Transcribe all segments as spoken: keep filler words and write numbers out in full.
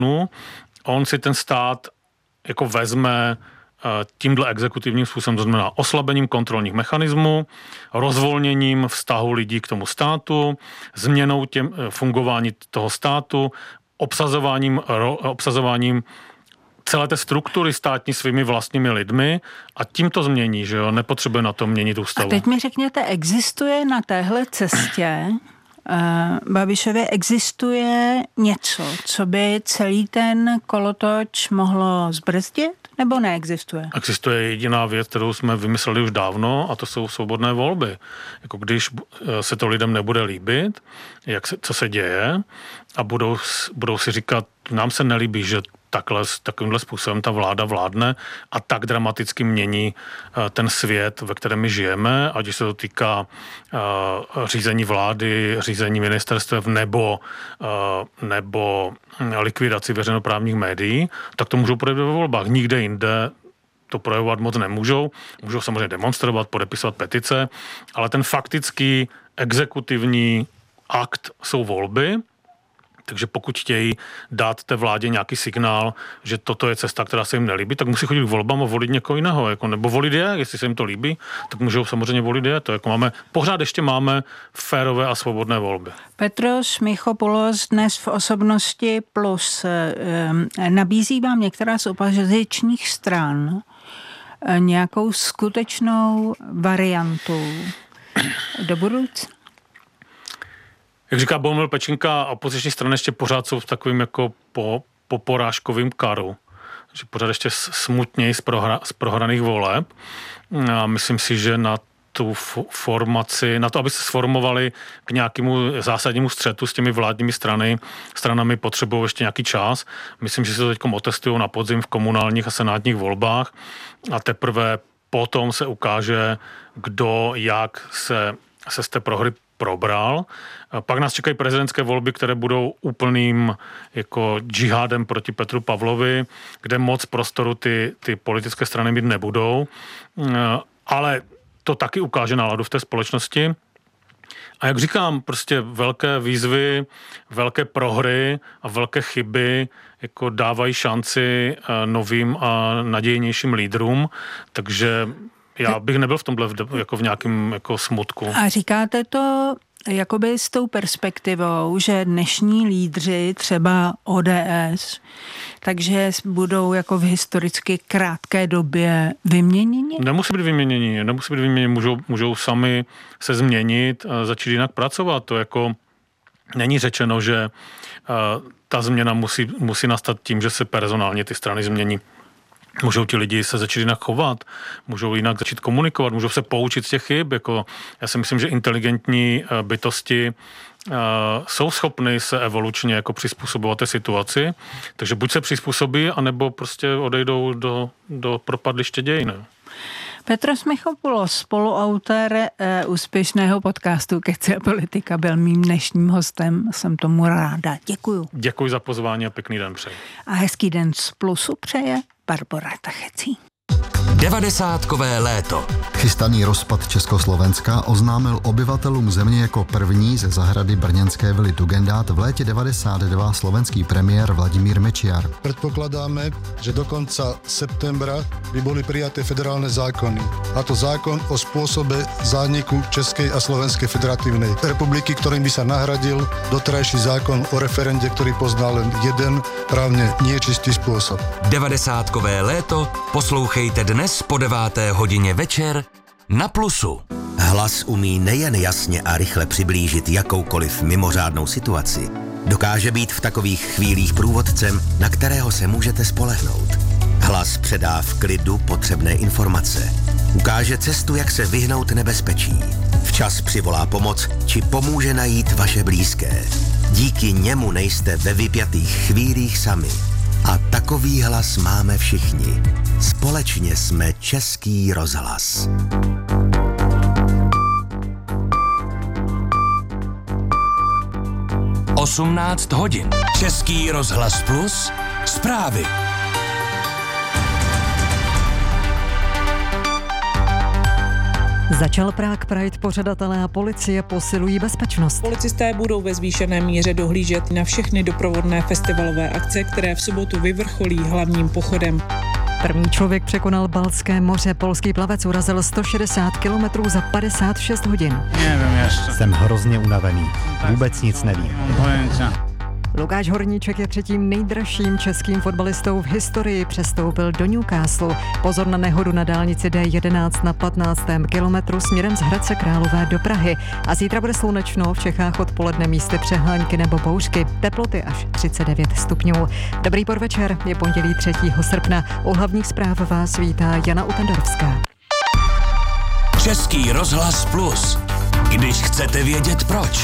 on si ten stát jako vezme tímhle exekutivním způsobem, to znamená oslabením kontrolních mechanismů, rozvolněním vztahu lidí k tomu státu, změnou těm, fungování toho státu, obsazováním, obsazováním celé té struktury státní svými vlastními lidmi a tím to změní, že jo, nepotřebuje na to měnit ústavu. A teď mi řekněte, existuje na téhle cestě uh, Babišově existuje něco, co by celý ten kolotoč mohlo zbrzdit, nebo neexistuje? Existuje jediná věc, kterou jsme vymysleli už dávno, a to jsou svobodné volby. Jako když se to lidem nebude líbit, jak se, co se děje, a budou, budou si říkat, nám se nelíbí, že takhle, takovýmhle způsobem ta vláda vládne a tak dramaticky mění ten svět, ve kterém my žijeme, ať se to týká uh, řízení vlády, řízení ministerstev nebo, uh, nebo likvidaci veřejnoprávních médií, tak to můžou projevit ve volbách. Nikde jinde to projevovat moc nemůžou. Můžou samozřejmě demonstrovat, podepisovat petice, ale ten faktický exekutivní akt jsou volby. Takže pokud chtějí dát té vládě nějaký signál, že toto je cesta, která se jim nelíbí, tak musí chodit k volbám a volit někoho jiného. Jako, nebo volit je, jestli se jim to líbí, tak můžou samozřejmě volit je. To jako máme, pořád ještě máme férové a svobodné volby. Petros Michopoulos dnes v Osobnosti Plus nabízí vám některá z opozičních stran nějakou skutečnou variantu do budoucna? Jak říká Bohumil Pečinka, opoziční strany ještě pořád jsou v takovým jako po, po porážkovým karu. Že pořád ještě smutněji z, prohra, z prohraných voleb. A myslím si, že na tu formaci, na to, aby se sformovali k nějakému zásadnímu střetu s těmi vládními strany, stranami potřebují ještě nějaký čas. Myslím, že se to teď otestují na podzim v komunálních a senátních volbách a teprve potom se ukáže, kdo jak se, se z té prohry probral. Pak nás čekají prezidentské volby, které budou úplným jako džihádem proti Petru Pavlovi, kde moc prostoru ty, ty politické strany mít nebudou. Ale to taky ukáže náladu v té společnosti. A jak říkám, prostě velké výzvy, velké prohry a velké chyby jako dávají šanci novým a nadějnějším lídrům, takže já bych nebyl v tomhle jako v nějakém jako smutku. A říkáte to jakoby s tou perspektivou, že dnešní lídři, třeba O D S, takže budou jako v historicky krátké době vyměněni? Nemusí být vyměněni, nemusí být vyměněni, můžou, můžou sami se změnit a začít jinak pracovat. To jako není řečeno, že uh, ta změna musí, musí nastat tím, že se personálně ty strany změní. Můžou ti lidi se začít jinak chovat, můžou jinak začít komunikovat, můžou se poučit z těch chyb. Jako, já si myslím, že inteligentní bytosti uh, jsou schopny se evolučně jako přizpůsobovat té situaci, takže buď se přizpůsobí, anebo prostě odejdou do, do propadliště dějin. Petros Michopoulos, spoluautor e, úspěšného podcastu Keci a politika, byl mým dnešním hostem. Jsem tomu ráda. Děkuju. Děkuji za pozvání a pěkný den přeji. A hezký den z Plusu přeje Barbora Tachecí. Devadesátkové léto. Chystaný rozpad Československa oznámil obyvatelům země jako první ze zahrady brněnské vily Tugendhat v létě devadesát dva slovenský premiér Vladimír Mečiar. Predpokladáme, že do konca septembra by boli prijaté federálne zákony. A to zákon o spôsobe zániku Českej a Slovenskej federatívnej republiky, ktorým by sa nahradil doterajší zákon o referende, ktorý poznal len jeden právne niečistý spôsob. Devadesátkové léto poslouchejte dnes po deváté hodině večer na Plusu. Hlas umí nejen jasně a rychle přiblížit jakoukoliv mimořádnou situaci. Dokáže být v takových chvílích průvodcem, na kterého se můžete spolehnout. Hlas předá v klidu potřebné informace. Ukáže cestu, jak se vyhnout nebezpečí. Včas přivolá pomoc, či pomůže najít vaše blízké. Díky němu nejste ve vypjatých chvílích sami. A takový hlas máme všichni. Společně jsme Český rozhlas. osmnáct hodin. Český rozhlas Plus. Zprávy. Začal Prague Pride, pořadatelé a policie posilují bezpečnost. Policisté budou ve zvýšené míře dohlížet na všechny doprovodné festivalové akce, které v sobotu vyvrcholí hlavním pochodem. První člověk překonal Baltské moře. Polský plavec urazil sto šedesát kilometrů za padesát šest hodin. Nevím ještě. Jsem hrozně unavený. Vůbec nic nevím. Lukáš Horníček je třetím nejdražším českým fotbalistou v historii, přestoupil do Newcastle. Pozor na nehodu na dálnici D jedenáct na patnáctém kilometru směrem z Hradce Králové do Prahy. A zítra bude slunečno, v Čechách odpoledne místy přehánky nebo bouřky, teploty až třicet devět stupňů. Dobrý podvečer, je pondělí třetího srpna. U hlavních zpráv vás vítá Jana Utendorovská. Český rozhlas Plus. Když chcete vědět proč.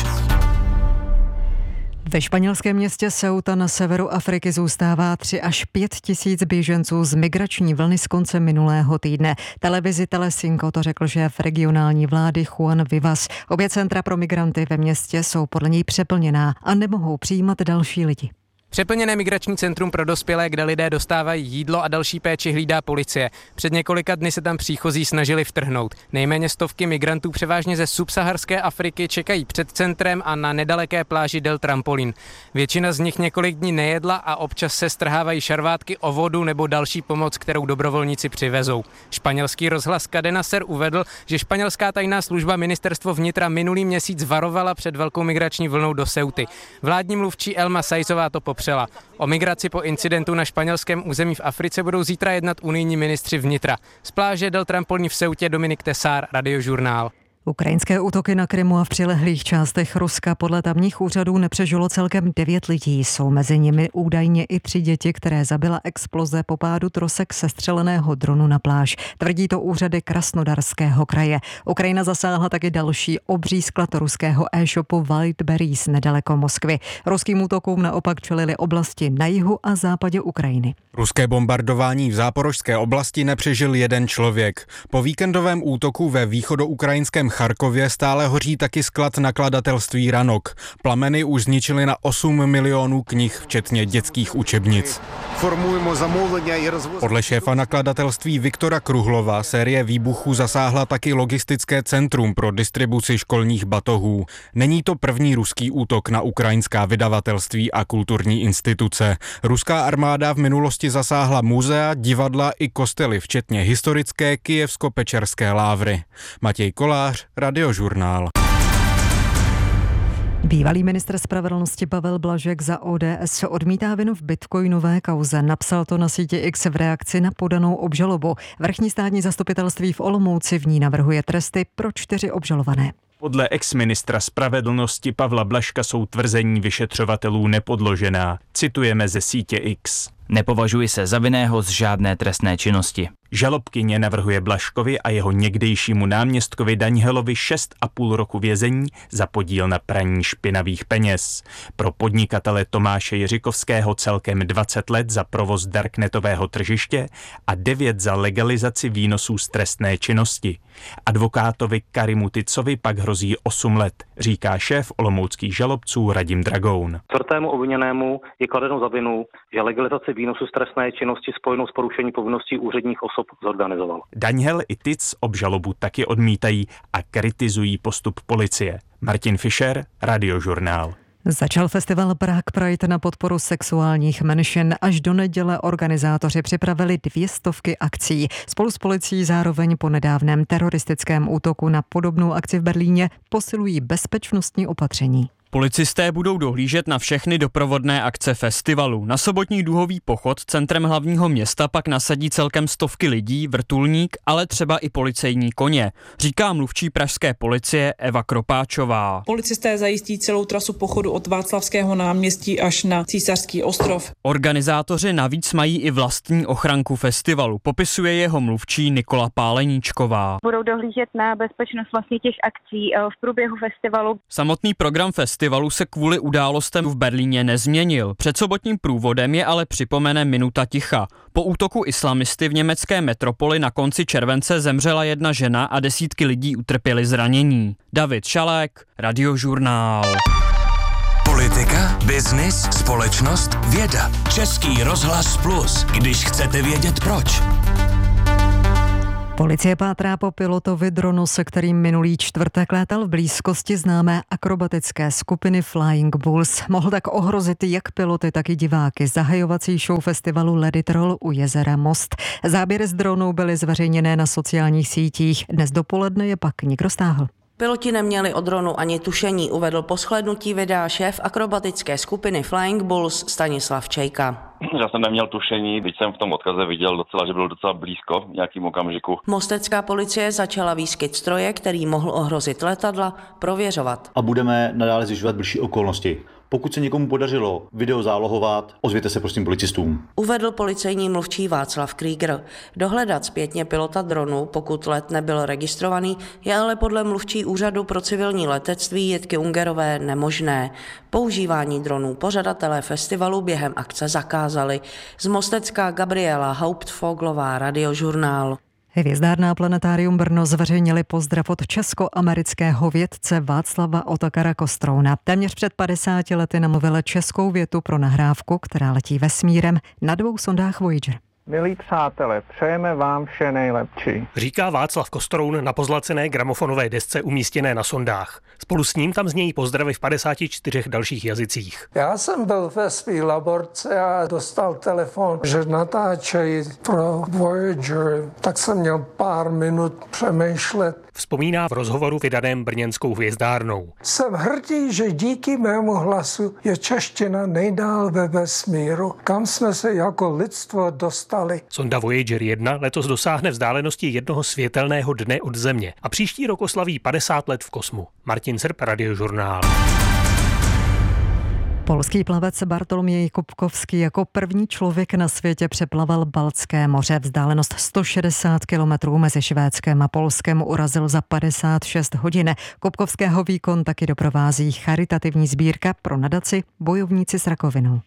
Ve španělském městě Ceuta na severu Afriky zůstává tři až pět tisíc běženců z migrační vlny z konce minulého týdne. Televizi Telecinco to řekl šéf regionální vlády Juan Vivas. Obě centra pro migranty ve městě jsou podle něj přeplněná a nemohou přijímat další lidi. Přeplněné migrační centrum pro dospělé, kde lidé dostávají jídlo a další péči, hlídá policie. Před několika dny se tam příchozí snažili vtrhnout. Nejméně stovky migrantů převážně ze subsaharské Afriky čekají před centrem a na nedaleké pláži Del Trampolín. Většina z nich několik dní nejedla a občas se strhávají šarvátky o vodu nebo další pomoc, kterou dobrovolníci přivezou. Španělský rozhlas Cadena Ser uvedl, že španělská tajná služba ministerstvo vnitra minulý měsíc varovala před velkou migrační vlnou do Ceuty. Vládní mluvčí Elma Saizová to popřela. O migraci po incidentu na španělském území v Africe budou zítra jednat unijní ministři vnitra. Z pláže Del Trampolín v Ceutě Dominik Tesár, Radiožurnál. Ukrajinské útoky na Krymu a v přilehlých částech Ruska podle tamních úřadů nepřežilo celkem devět lidí. Jsou mezi nimi údajně i tři děti, které zabila exploze po pádu trosek sestřeleného dronu na pláž. Tvrdí to úřady Krasnodarského kraje. Ukrajina zasáhla taky další obří sklad ruského e-shopu Wildberries nedaleko Moskvy. Ruským útokům naopak čelily oblasti na jihu a západě Ukrajiny. Ruské bombardování v záporožské oblasti nepřežil jeden člověk. Po víkendovém útoku ve východoukrajinském Charkově stále hoří taky sklad nakladatelství Ranok. Plameny už zničily na osm milionů knih, včetně dětských učebnic. Podle šéfa nakladatelství Viktora Kruhlova série výbuchů zasáhla taky logistické centrum pro distribuci školních batohů. Není to první ruský útok na ukrajinská vydavatelství a kulturní instituce. Ruská armáda v minulosti zasáhla muzea, divadla i kostely, včetně historické Kyjevsko-Pečerské lávry. Matěj Kolář, Radiožurnál. Bývalý ministr spravedlnosti Pavel Blažek za O D S odmítá vinu v bitcoinové kauze. Napsal to na síti X v reakci na podanou obžalobu. Vrchní státní zastupitelství v Olomouci v ní navrhuje tresty pro čtyři obžalované. Podle ex-ministra spravedlnosti Pavla Blažka jsou tvrzení vyšetřovatelů nepodložená. Citujeme ze sítě X. Nepovažuji se za vinného z žádné trestné činnosti. Žalobkyně navrhuje Blažkovi a jeho někdejšímu náměstkovi Danielovi šest a půl roku vězení za podíl na praní špinavých peněz. Pro podnikatele Tomáše Jiřikovského celkem dvacet let za provoz darknetového tržiště a devět za legalizaci výnosů z trestné činnosti. Advokátovi Karimu Ticovi pak hrozí osm let, říká šéf olomouckých žalobců Radim Dragoun. Čtvrtému obviněnému je kladeno za vinu, že legalizaci výnosu z trestné činnosti spojenou s porušením povinností úředních osob zorganizoval. Daniel i Tic obžalobu taky odmítají a kritizují postup policie. Martin Fischer, Radiožurnál. Začal festival Prague Pride na podporu sexuálních menšin. Až do neděle organizátoři připravili dvě stovky akcí. Spolu s policií zároveň po nedávném teroristickém útoku na podobnou akci v Berlíně posilují bezpečnostní opatření. Policisté budou dohlížet na všechny doprovodné akce festivalu. Na sobotní duhový pochod centrem hlavního města pak nasadí celkem stovky lidí, vrtulník, ale třeba i policejní koně, říká mluvčí pražské policie Eva Kropáčová. Policisté zajistí celou trasu pochodu od Václavského náměstí až na Císařský ostrov. Organizátoři navíc mají i vlastní ochranku festivalu, popisuje jeho mluvčí Nikola Páleníčková. Budou dohlížet na bezpečnost vlastně těch akcí v průběhu festivalu. Samotný program festivalu Festivalu se kvůli událostem v Berlíně nezměnil. Před sobotním průvodem je ale připomene minuta ticha. Po útoku islamisty v německé metropoli na konci července zemřela jedna žena a desítky lidí utrpěli zranění. David Šalek, Radiožurnál. Politika, biznis, společnost, věda. Český rozhlas Plus, když chcete vědět proč. Policie pátrá po pilotovi dronu, se kterým minulý čtvrtek létal v blízkosti známé akrobatické skupiny Flying Bulls. Mohl tak ohrozit jak piloty, tak i diváky zahajovací show festivalu Let It Roll u jezera Most. Záběry z dronu byly zveřejněné na sociálních sítích. Dnes dopoledne je pak někdo stáhl. Piloti neměli o dronu ani tušení, uvedl po shlédnutí videa šéf akrobatické skupiny Flying Bulls Stanislav Čejka. Já jsem neměl tušení, když jsem v tom odkaze viděl docela, že byl docela blízko v nějakým okamžiku. Mostecká policie začala výskyt stroje, který mohl ohrozit letadla, prověřovat. A budeme nadále zjišťovat bližší okolnosti. Pokud se někomu podařilo video zálohovat, ozvěte se prosím policistům. Uvedl policejní mluvčí Václav Krieger. Dohledat zpětně pilota dronu, pokud let nebyl registrovaný, je ale podle mluvčí úřadu pro civilní letectví Jitky Ungerové nemožné. Používání dronů pořadatelé festivalu během akce zakázali. Z Mostecka Gabriela Hauptfoglová, Radiožurnál. Hvězdárna Planetárium Brno zveřejnili pozdrav od česko-amerického vědce Václava Otakara Kostrouna. Téměř před padesáti lety namluvil českou větu pro nahrávku, která letí vesmírem na dvou sondách Voyager. Milí přátelé, přejeme vám vše nejlepší. Říká Václav Kostroun na pozlacené gramofonové desce umístěné na sondách. Spolu s ním tam znějí pozdravy v padesáti čtyřech dalších jazycích. Já jsem byl ve svý laborce a dostal telefon, že natáčejí pro Voyager, tak jsem měl pár minut přemýšlet. Vzpomíná v rozhovoru vydaném brněnskou Hvězdárnou. Jsem hrdý, že díky mému hlasu je čeština nejdál ve vesmíru, kam jsme se jako lidstvo dostali. Sonda Voyager jedna letos dosáhne vzdálenosti jednoho světelného dne od Země a příští rok oslaví padesát let v kosmu. Martin Srb, Radiožurnál. Polský plavec Bartoloměj Kupkovský jako první člověk na světě přeplaval Baltské moře. Vzdálenost sto šedesát kilometrů mezi Švédskem a Polskem urazil za padesát šest hodin. Kupkovského výkon taky doprovází charitativní sbírka pro nadaci Bojovníci s rakovinou.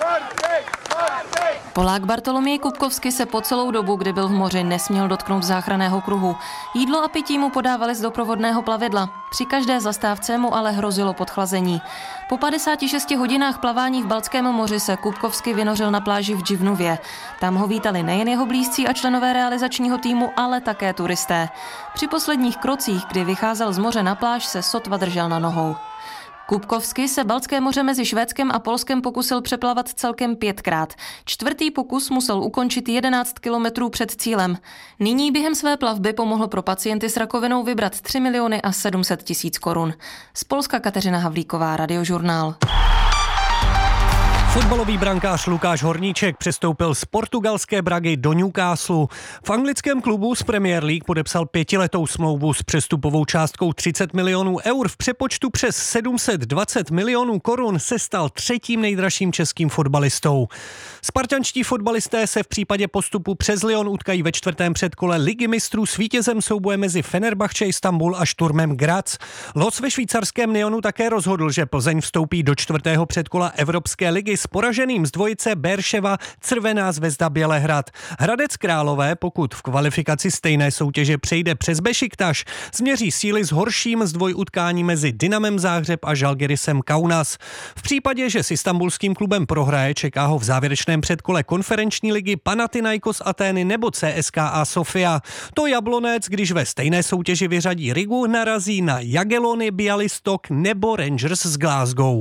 Polák Bartoloměj Kupkovský se po celou dobu, kdy byl v moři, nesměl dotknout záchranného kruhu. Jídlo a pití mu podávali z doprovodného plavidla. Při každé zastávce mu ale hrozilo podchlazení. Po padesáti šesti hodinách plavání v Baltském moři se Kupkovský vynořil na pláži v Dživnově. Tam ho vítali nejen jeho blízcí a členové realizačního týmu, ale také turisté. Při posledních krocích, kdy vycházel z moře na pláž, se sotva držel na nohou. Kupkovský se Baltské moře mezi Švédskem a Polskem pokusil přeplavat celkem pětkrát. Čtvrtý pokus musel ukončit jedenáct kilometrů před cílem. Nyní během své plavby pomohl pro pacienty s rakovinou vybrat tři miliony a sedm set tisíc korun. Z Polska Kateřina Havlíková, Radiožurnál. Fotbalový brankář Lukáš Horníček přestoupil z portugalské Bragy do Newcastle. V anglickém klubu z Premier League podepsal pětiletou smlouvu s přestupovou částkou třicet milionů eur. V přepočtu přes sedm set dvacet milionů korun se stal třetím nejdražším českým fotbalistou. Spartanští fotbalisté se v případě postupu přes Lyon utkají ve čtvrtém předkole Ligy mistrů s vítězem souboje mezi Fenerbahce Istanbul a Šturmem Graz. Los ve švýcarském Lyonu také rozhodl, že Plzeň vstoupí do čtvrtého předkola Evropské ligy s poraženým z dvojice Berševa Crvená zvezda Bělehrad. Hradec Králové, pokud v kvalifikaci stejné soutěže přejde přes Bešiktaš, změří síly s horším z dvojutkání mezi Dynamem Záhřeb a Žalgirisem Kaunas. V případě, že s istanbulským klubem prohraje, čeká ho v závěrečném předkole konferenční ligy Panathinaikos Atény nebo C S K A Sofia. To Jablonec, když ve stejné soutěži vyřadí Rigu, narazí na Jagiellony Bialystok nebo Rangers z Glasgow.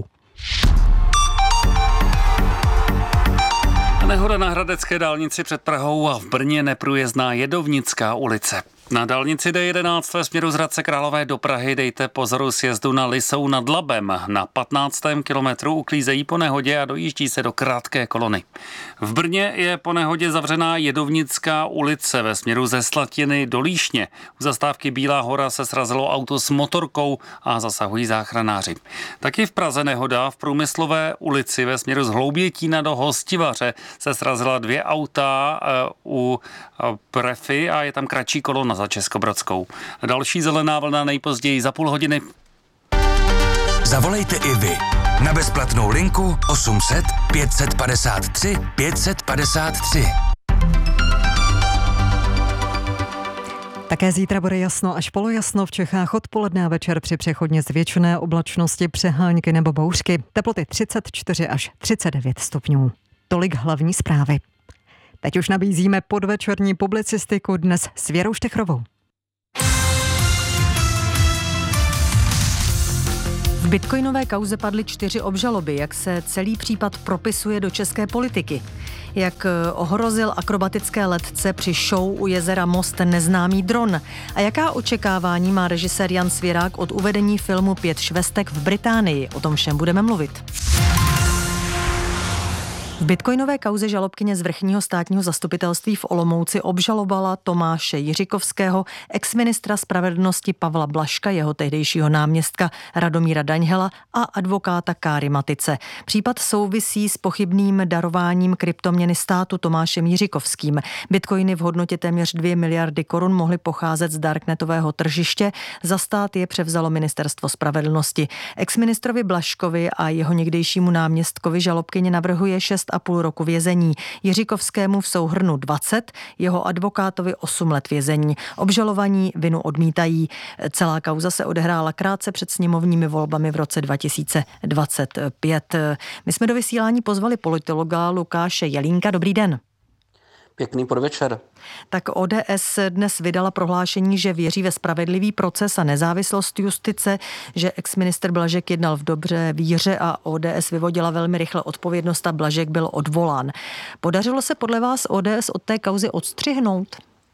Nehoda na hradecké dálnici před Prahou a v Brně neprůjezdná Jedovnická ulice. Na dálnici D jedenáct ve směru z Hradce Králové do Prahy dejte pozoru sjezdu na Lisou nad Labem. Na patnáctém kilometru uklízejí po nehodě a dojíždí se do krátké kolony. V Brně je po nehodě zavřená Jedovnická ulice ve směru ze Slatiny do Líšně. U zastávky Bílá hora se srazilo auto s motorkou a zasahují záchranáři. Taky v Praze nehoda v Průmyslové ulici ve směru z Hloubětína do Hostivaře se srazila dvě auta u Prefy a je tam kratší kolona za Českobrodskou. Další zelená vlna nejpozději za půl hodiny. Zavolejte i vy na bezplatnou linku osm set pět set padesát tři pět set padesát tři. Také zítra bude jasno až polojasno v Čechách odpoledne a večer při přechodně zvětšené oblačnosti, přehánky nebo bouřky. Teploty třicet čtyři až třicet devět stupňů. Tolik hlavní zprávy. Teď už nabízíme podvečerní publicistiku dnes s Věrou Štechrovou. V bitcoinové kauze padly čtyři obžaloby, jak se celý případ propisuje do české politiky. Jak ohrozil akrobatické letce při show u jezera Most neznámý dron. A jaká očekávání má režisér Jan Svěrák od uvedení filmu Pět švestek v Británii? O tom všem budeme mluvit. V bitcoinové kauze žalobkyně z Vrchního státního zastupitelství v Olomouci obžalovala Tomáše Jiřikovského, exministra spravedlnosti Pavla Blažka, jeho tehdejšího náměstka Radomíra Daňhela a advokáta Káry Matice. Případ souvisí s pochybným darováním kryptoměny státu Tomášem Jiřikovským. Bitcoiny v hodnotě téměř dvě miliardy korun mohly pocházet z darknetového tržiště. Za stát je převzalo ministerstvo spravedlnosti. Exministrovi Blažkovi a jeho někdejšímu náměstkovi žalobkyně navrhuje šest a půl roku vězení. Jiřikovskému v souhrnu dvacet, jeho advokátovi osm let vězení. Obžalovaní vinu odmítají. Celá kauza se odehrála krátce před sněmovními volbami v roce dva tisíce dvacet pět. My jsme do vysílání pozvali politologa Lukáše Jelínka. Dobrý den. Pěkný podvečer. Tak O D S dnes vydala prohlášení, že věří ve spravedlivý proces a nezávislost justice, že exministr Blažek jednal v dobré víře a O D S vyvodila velmi rychle odpovědnost a Blažek byl odvolán. Podařilo se podle vás O D S od té kauzy odstřihnout?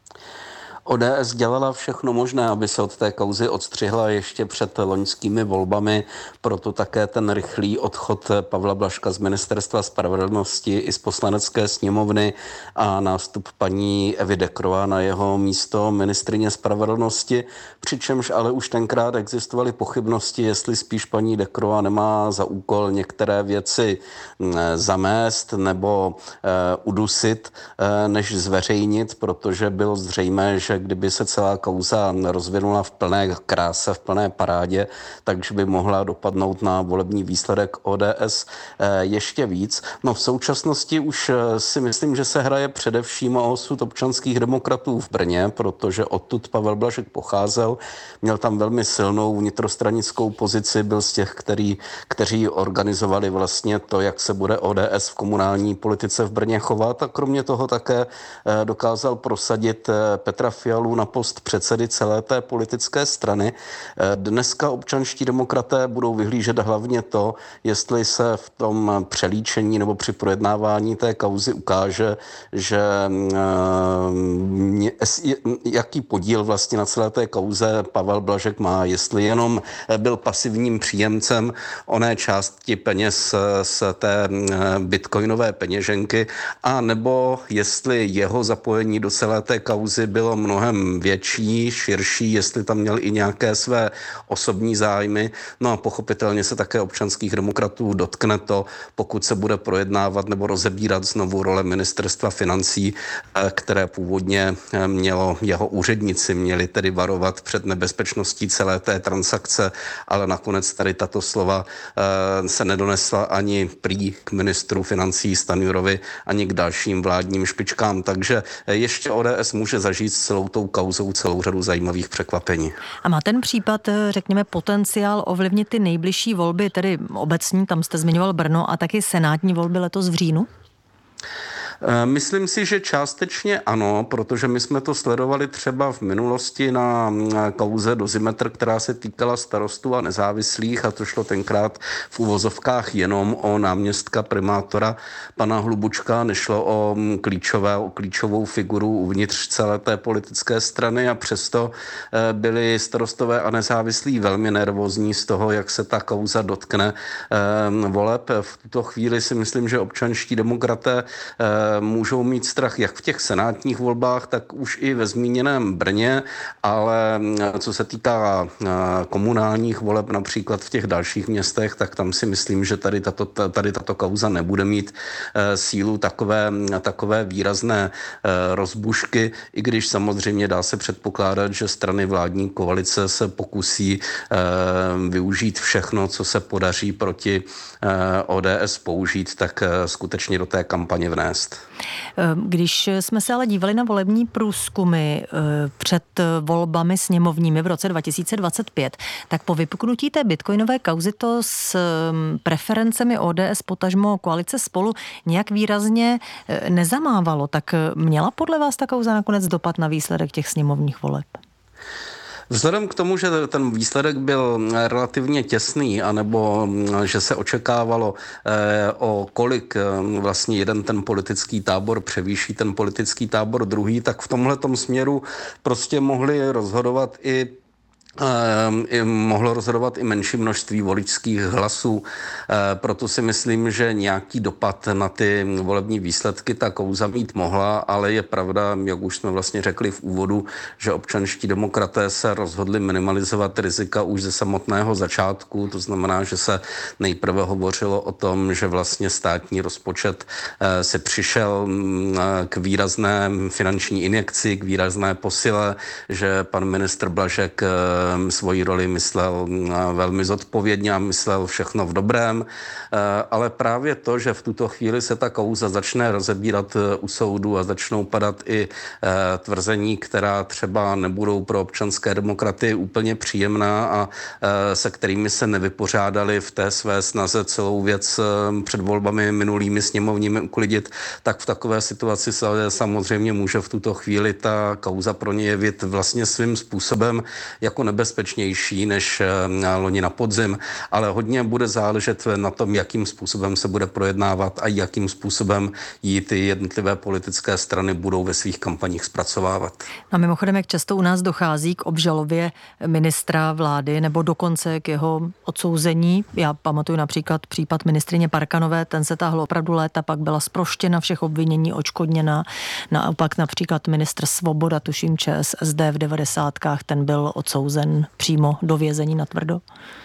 O D S dělala všechno možné, aby se od té kauzy odstřihla ještě před loňskými volbami, proto také ten rychlý odchod Pavla Blažka z ministerstva spravedlnosti i z poslanecké sněmovny a nástup paní Evy Decroix na jeho místo ministryně spravedlnosti, přičemž ale už tenkrát existovaly pochybnosti, jestli spíš paní Decroix nemá za úkol některé věci zamést nebo eh, udusit, eh, než zveřejnit, protože bylo zřejmé, že kdyby se celá kauza rozvinula v plné kráse, v plné parádě, takže by mohla dopadnout na volební výsledek O D S ještě víc. No v současnosti už si myslím, že se hraje především o osud občanských demokratů v Brně, protože odtud Pavel Blažek pocházel, měl tam velmi silnou vnitrostranickou pozici, byl z těch, který, kteří organizovali vlastně to, jak se bude O D S v komunální politice v Brně chovat, a kromě toho také dokázal prosadit Petra Fialu na post předsedy celé té politické strany. Dneska občanští demokraté budou vyhlížet hlavně to, jestli se v tom přelíčení nebo při projednávání té kauzy ukáže, že jaký podíl vlastně na celé té kauze Pavel Blažek má, jestli jenom byl pasivním příjemcem oné části peněz z té bitcoinové peněženky, a nebo jestli jeho zapojení do celé té kauzy bylo mnohem větší, širší, jestli tam měl i nějaké své osobní zájmy. No a pochopitelně se také občanských demokratů dotkne to, pokud se bude projednávat nebo rozebírat znovu role ministerstva financí, které původně mělo, jeho úředníci měli tedy varovat před nebezpečností celé té transakce, ale nakonec tady tato slova se nedonesla ani prý k ministru financí Stanjurovi, ani k dalším vládním špičkám. Takže ještě O D S může zažít celou tou kauzou celou řadu zajímavých překvapení. A má ten případ, řekněme, potenciál ovlivnit ty nejbližší volby, tedy obecní, tam jste zmiňoval Brno, a taky senátní volby letos v říjnu? Myslím si, že částečně ano, protože my jsme to sledovali třeba v minulosti na kauze Dozimetr, která se týkala starostů a nezávislých, a to šlo tenkrát v uvozovkách jenom o náměstka primátora pana Hlubučka, nešlo o, klíčové, o klíčovou figuru uvnitř celé té politické strany, a přesto byli starostové a nezávislí velmi nervózní z toho, jak se ta kauza dotkne voleb. V tuto chvíli si myslím, že občanští demokraté můžou mít strach jak v těch senátních volbách, tak už i ve zmíněném Brně, ale co se týká komunálních voleb například v těch dalších městech, tak tam si myslím, že tady tato, tady tato kauza nebude mít sílu takové, takové výrazné rozbušky, i když samozřejmě dá se předpokládat, že strany vládní koalice se pokusí využít všechno, co se podaří proti O D S použít, tak skutečně do té kampaně vnést. Když jsme se ale dívali na volební průzkumy před volbami sněmovními v roce dva tisíce dvacet pět, tak po vypuknutí té bitcoinové kauzy to s preferencemi O D S potažmo koalice Spolu nějak výrazně nezamávalo. Tak měla podle vás ta kauza nakonec dopad na výsledek těch sněmovních voleb? Vzhledem k tomu, že ten výsledek byl relativně těsný, anebo že se očekávalo, o kolik vlastně jeden ten politický tábor převýší ten politický tábor druhý, tak v tomhletom směru prostě mohli rozhodovat i I mohlo rozhodovat i menší množství voličských hlasů. Proto si myslím, že nějaký dopad na ty volební výsledky ta kauza mít mohla, ale je pravda, jak už jsme vlastně řekli v úvodu, že občanští demokraté se rozhodli minimalizovat rizika už ze samotného začátku. To znamená, že se nejprve hovořilo o tom, že vlastně státní rozpočet se přišel k výrazné finanční injekci, k výrazné posile, že pan ministr Blažek svoji roli myslel velmi zodpovědně a myslel všechno v dobrém, ale právě to, že v tuto chvíli se ta kauza začne rozebírat u soudu a začnou padat i tvrzení, která třeba nebudou pro občanské demokraty úplně příjemná a se kterými se nevypořádali v té své snaze celou věc před volbami minulými sněmovními uklidit, tak v takové situaci se samozřejmě může v tuto chvíli ta kauza pro ně jevit vlastně svým způsobem jako nebezpečnější než loni na podzim, ale hodně bude záležet na tom, jakým způsobem se bude projednávat a jakým způsobem ji ty jednotlivé politické strany budou ve svých kampaních zpracovávat. A mimochodem, jak často u nás dochází k obžalobě ministra vlády nebo dokonce k jeho odsouzení. Já pamatuju například případ ministryně Parkanové, ten se táhl opravdu léta, pak byla zproštěna všech obvinění, odškodněna. Naopak například ministr Svoboda, tuším ČSSD v devadesátkách, ten byl odsouzen přímo do vězení natvrdo.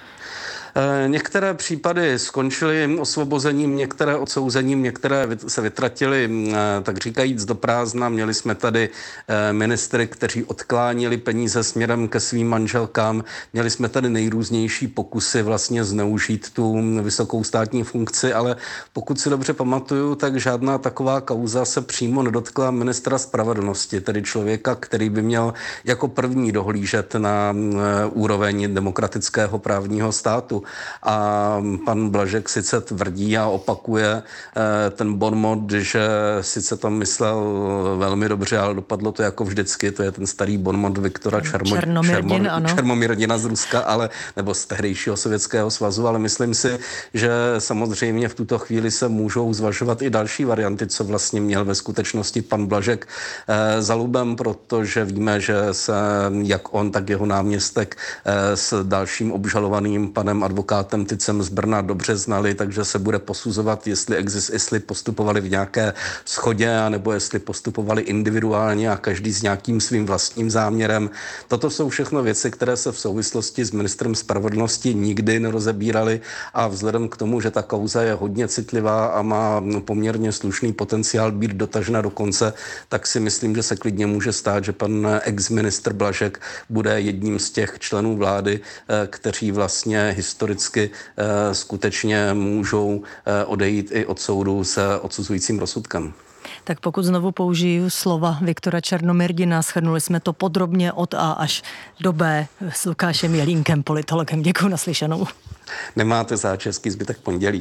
Některé případy skončily osvobozením, některé odsouzením, některé se vytratily, tak říkajíc, do prázdna. Měli jsme tady ministry, kteří odklánili peníze směrem ke svým manželkám. Měli jsme tady nejrůznější pokusy vlastně zneužít tu vysokou státní funkci, ale pokud si dobře pamatuju, tak žádná taková kauza se přímo nedotkla ministra spravedlnosti, tedy člověka, který by měl jako první dohlížet na úroveň demokratického právního státu. A pan Blažek sice tvrdí a opakuje ten bonmot, že sice to myslel velmi dobře, ale dopadlo to jako vždycky. To je ten starý bonmot Viktora Čermo, Černomyrdin, Čermo, Černomyrdina z Ruska, ale, nebo z tehdejšího Sovětského svazu, ale myslím si, že samozřejmě v tuto chvíli se můžou zvažovat i další varianty, co vlastně měl ve skutečnosti pan Blažek za lubem, protože víme, že se jak on, tak jeho náměstek s dalším obžalovaným panem advokátem Tycem z Brna dobře znali, takže se bude posuzovat, jestli, exist, jestli postupovali v nějaké shodě, anebo jestli postupovali individuálně a každý s nějakým svým vlastním záměrem. Toto jsou všechno věci, které se v souvislosti s ministrem spravedlnosti nikdy nerozebíraly a vzhledem k tomu, že ta kauza je hodně citlivá a má poměrně slušný potenciál být dotažena do konce, tak si myslím, že se klidně může stát, že pan ex-ministr Blažek bude jedním z těch členů vlády, kteří vlastně historicky skutečně můžou odejít i od soudu s odsuzujícím rozsudkem. Tak pokud znovu použiju slova Viktora Černomyrdina, shrnuli jsme to podrobně od A až do B s Lukášem Jelínkem, politologem. Děkuji, naslyšenou. Nemáte za český zbytek pondělí.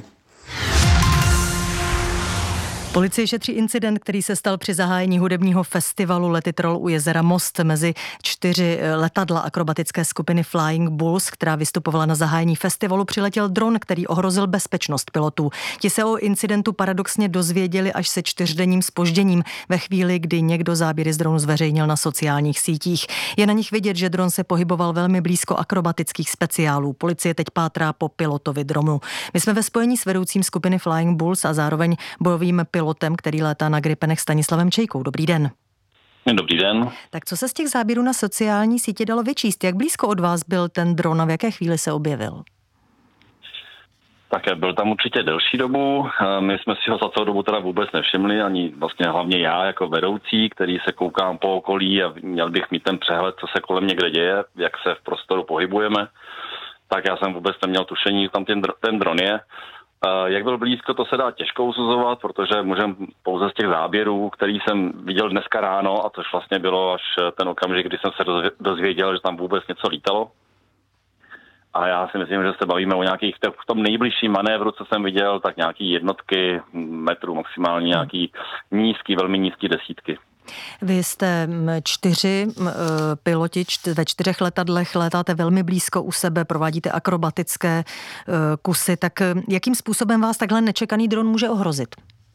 Policie šetří incident, který se stal při zahájení hudebního festivalu Letitrol u jezera Most. Mezi čtyři letadla akrobatické skupiny Flying Bulls, která vystupovala na zahájení festivalu, přiletěl dron, který ohrozil bezpečnost pilotů. Ti se o incidentu paradoxně dozvěděli až se čtyřdenním zpožděním, ve chvíli, kdy někdo záběry z dronu zveřejnil na sociálních sítích. Je na nich vidět, že dron se pohyboval velmi blízko akrobatických speciálů. Policie teď pátrá po pilotovi dronu. My jsme ve spojení s vedoucím skupiny Flying Bulls a zároveň bojovým pilotem, který létá na Gripenech, Stanislavem Čejkou. Dobrý den. Dobrý den. Tak co se z těch záběrů na sociální sítě dalo vyčíst? Jak blízko od vás byl ten dron a v jaké chvíli se objevil? Tak byl tam určitě delší dobu. My jsme si ho za celou dobu teda vůbec nevšimli, ani vlastně hlavně já jako vedoucí, který se koukám po okolí a měl bych mít ten přehled, co se kolem někde děje, jak se v prostoru pohybujeme. Tak já jsem vůbec neměl tušení, že tam ten, ten dron je. Jak byl blízko, to se dá těžko usuzovat, protože můžeme pouze z těch záběrů, který jsem viděl dneska ráno, a což vlastně bylo až ten okamžik, kdy jsem se dozvěděl, že tam vůbec něco lítalo. A já si myslím, že se bavíme o nějakých, v tom nejbližším manévru, co jsem viděl, tak nějaký jednotky metrů, maximálně nějaký nízký, velmi nízký desítky. Vy jste čtyři piloti ve čtyřech letadlech, létáte velmi blízko u sebe, provádíte akrobatické kusy, tak jakým způsobem vás takhle nečekaný dron může ohrozit?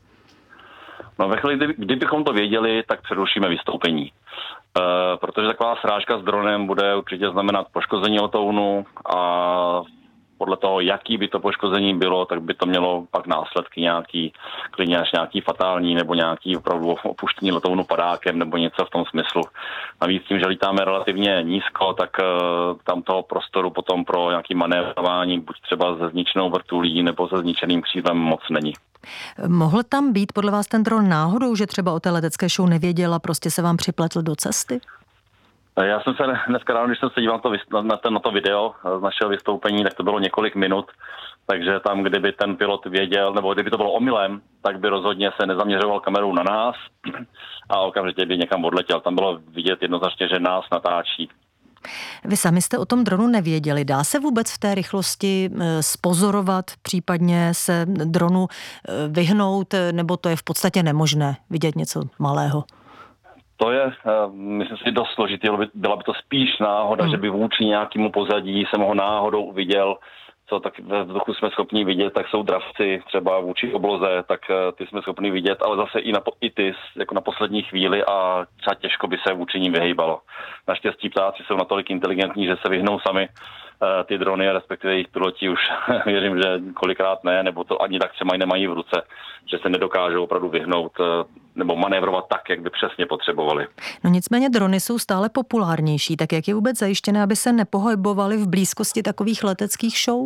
No ve chvíli, kdy, kdybychom to věděli, tak přerušíme vystoupení. Uh, protože taková srážka s dronem bude určitě znamenat poškození letounu a podle toho, jaký by to poškození bylo, tak by to mělo pak následky nějaký, klidně až nějaký fatální nebo nějaký opravdu opuštění letounu padákem nebo něco v tom smyslu. Navíc tím, že lítáme relativně nízko, tak uh, tam toho prostoru potom pro nějaký manévrování, buď třeba se zničenou vrtulí nebo se zničeným křídlem moc není. Mohl tam být podle vás ten dron náhodou, že třeba o té letecké show nevěděl a prostě se vám připletl do cesty? Já jsem se dneska ráno, když jsem se díval to, na, ten, na to video z našeho vystoupení, tak to bylo několik minut, takže tam, kdyby ten pilot věděl, nebo kdyby to bylo omylem, tak by rozhodně se nezaměřoval kamerou na nás a okamžitě by někam odletěl. Tam bylo vidět jednoznačně, že nás natáčí. Vy sami jste o tom dronu nevěděli. Dá se vůbec v té rychlosti spozorovat, případně se dronu vyhnout, nebo to je v podstatě nemožné vidět něco malého? To je, myslím si, dost složitý. Byla by to spíš náhoda, hmm. že by vůči nějakému pozadí jsem ho náhodou uviděl. Co tak ve vzduchu jsme schopni vidět, tak jsou dravci třeba vůči obloze, tak ty jsme schopni vidět, ale zase i, na, i ty jako na poslední chvíli a třeba těžko by se vůči ním vyhejbalo. Naštěstí ptáci jsou natolik inteligentní, že se vyhnou sami ty drony, respektive jejich piloti už věřím, že kolikrát ne, nebo to ani tak třeba nemají v ruce, že se nedokážou opravdu vyhnout nebo manévrovat tak, jak by přesně potřebovali. No nicméně drony jsou stále populárnější, tak jak je vůbec zajištěné, aby se nepohybovaly v blízkosti takových leteckých show?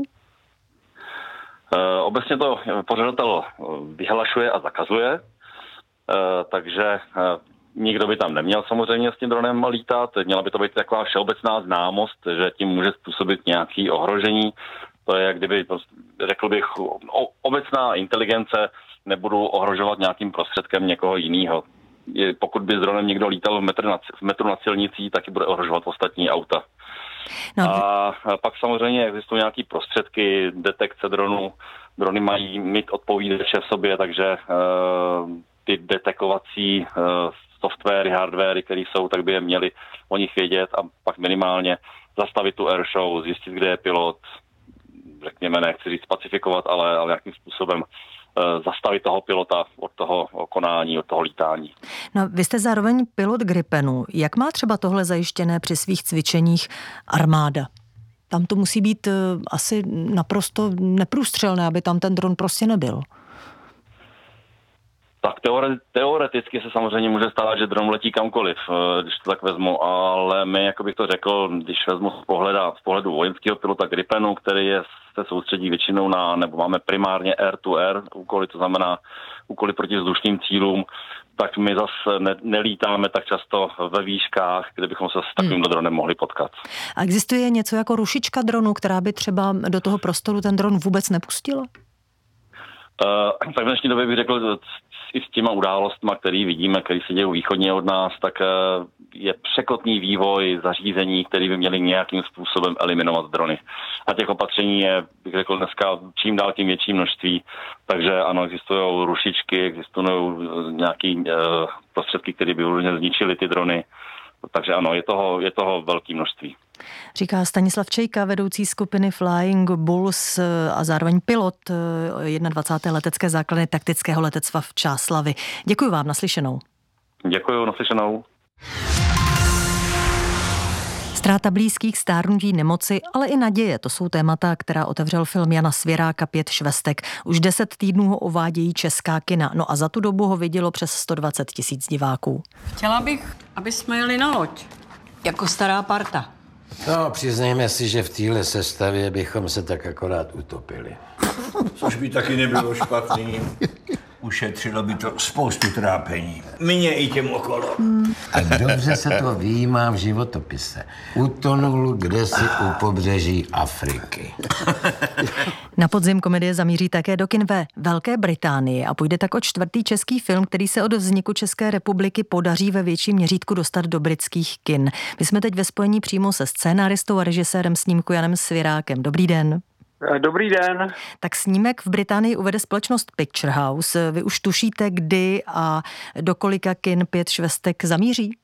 E, obecně to pořadatel vyhlašuje a zakazuje, e, takže e, nikdo by tam neměl samozřejmě s tím dronem lítat. Měla by to být taková všeobecná známost, že tím může způsobit nějaké ohrožení. To je, jak kdyby, řekl bych, obecná inteligence, nebudu ohrožovat nějakým prostředkem někoho jiného. Pokud by s dronem někdo lítal v metru nad, v metru nad silnicí, taky bude ohrožovat ostatní auta. No. A pak samozřejmě existují nějaké prostředky detekce dronů. Drony mají mít odpovídače v sobě, takže uh, ty detekovací uh, softwary, hardwary, které jsou, tak by je měli o nich vědět a pak minimálně zastavit tu airshow, zjistit, kde je pilot, řekněme, nechci říct pacifikovat, ale, ale nějakým způsobem uh, zastavit toho pilota od toho konání, od toho lítání. No, vy jste zároveň pilot Gripenu. Jak má třeba tohle zajištěné při svých cvičeních armáda? Tam to musí být uh, asi naprosto neprůstřelné, aby tam ten dron prostě nebyl. Tak teoreticky se samozřejmě může stát, že dron letí kamkoliv, když to tak vezmu, ale my, jako bych to řekl, když vezmu z pohledu, z pohledu vojenského pilota Gripenu, který je, se soustředí většinou na, nebo máme primárně air-to-air úkoly, to znamená úkoly proti vzdušným cílům, tak my zase ne, nelítáme tak často ve výškách, kde bychom se s takovým hmm. dronem mohli potkat. A existuje něco jako rušička dronu, která by třeba do toho prostoru ten dron vůbec nepustila? Uh, tak v dnešní době bych řekl, i s těma událostma, který vidíme, který se dějí východně od nás, tak uh, je překotný vývoj zařízení, který by měli nějakým způsobem eliminovat drony. A těch opatření je, bych řekl dneska, čím dál tím větší množství. Takže ano, existují rušičky, existují nějaké uh, prostředky, které by různě zničily ty drony. Takže ano, je toho, je toho velké množství. Říká Stanislav Čejka, vedoucí skupiny Flying Bulls a zároveň pilot dvacáté první letecké základny taktického letectva v Čáslavi. Děkuji vám, naslyšenou. Děkuji, naslyšenou. Ztráta blízkých, stárnutí, nemoci, ale i naděje. To jsou témata, která otevřel film Jana Svěráka Pět švestek. Už deset týdnů ho uvádějí česká kina. No a za tu dobu ho vidělo přes sto dvacet tisíc diváků. Chtěla bych, aby jsme jeli na loď. Jako stará parta. No, přiznejme si, že v téhle sestavě bychom se tak akorát utopili. Což by taky nebylo špatný. Ušetřilo by to spoustu trápení. Mně i těm okolo. A dobře se to vyjímá v životopise. Utonul kdesi u pobřeží Afriky. Na podzim komedie zamíří také do kin ve Velké Británii a půjde tak o čtvrtý český film, který se od vzniku České republiky podaří ve větším měřítku dostat do britských kin. My jsme teď ve spojení přímo se scénáristou a režisérem snímku Janem Svěrákem. Dobrý den. Dobrý den. Tak snímek v Británii uvede společnost Picture House. Vy už tušíte, kdy a do kolika kin Pět švestek zamíří?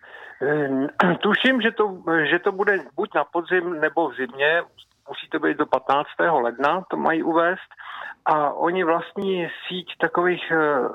Tuším, že to, že to bude buď na podzim nebo v zimě. Musí to být do patnáctého ledna, to mají uvést. A oni vlastní síť takových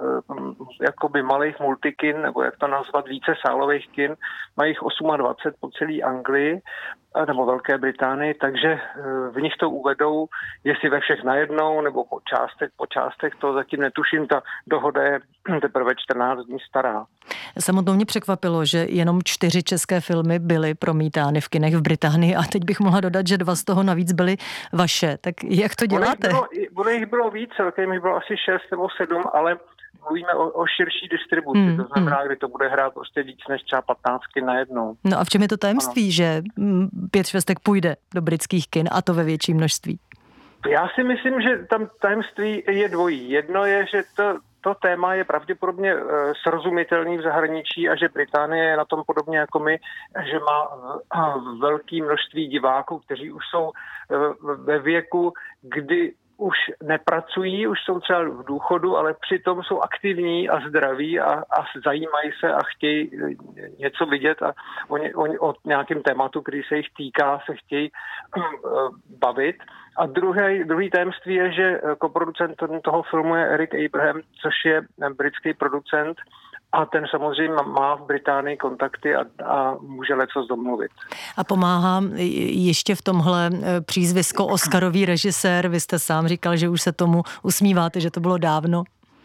jakoby malých multikin, nebo jak to nazvat, více sálových kin, mají jich dvacet osm po celé Anglii nebo Velké Británii, takže v nich to uvedou, jestli ve všech najednou nebo po částech, po částech, to zatím netuším, ta dohoda je teprve čtrnáct dní stará. Samotnou mě překvapilo, že jenom čtyři české filmy byly promítány v kinech v Británii a teď bych mohla dodat, že dva z toho navíc byly vaše. Tak jak to děláte? Ono jich bylo víc, celkem jich bylo asi šest nebo sedm, ale mluvíme o, o širší distribuci, hmm, to znamená, hmm. kdy to bude hrát prostě víc než třeba patnáctky najednou. No a v čem je to tajemství, ano. že Pět švestek půjde do britských kin a to ve větší množství? Já si myslím, že tam tajemství je dvojí. Jedno je, že to, to téma je pravděpodobně uh, srozumitelný v zahraničí a že Británie je na tom podobně jako my, že má uh, velké množství diváků, kteří už jsou uh, ve věku, kdy už nepracují, už jsou třeba v důchodu, ale přitom jsou aktivní a zdraví a, a zajímají se a chtějí něco vidět a oni, oni o nějakém tématu, který se jich týká, se chtějí uh, bavit. A druhý, druhý tajemství je, že koproducent toho filmu je Eric Abraham, což je britský producent a ten samozřejmě má v Británii kontakty a, a může lecos domluvit. A pomáhá ještě v tomhle přízvisko Oscarový režisér. Vy jste sám říkal, že už se tomu usmíváte, že to bylo dávno.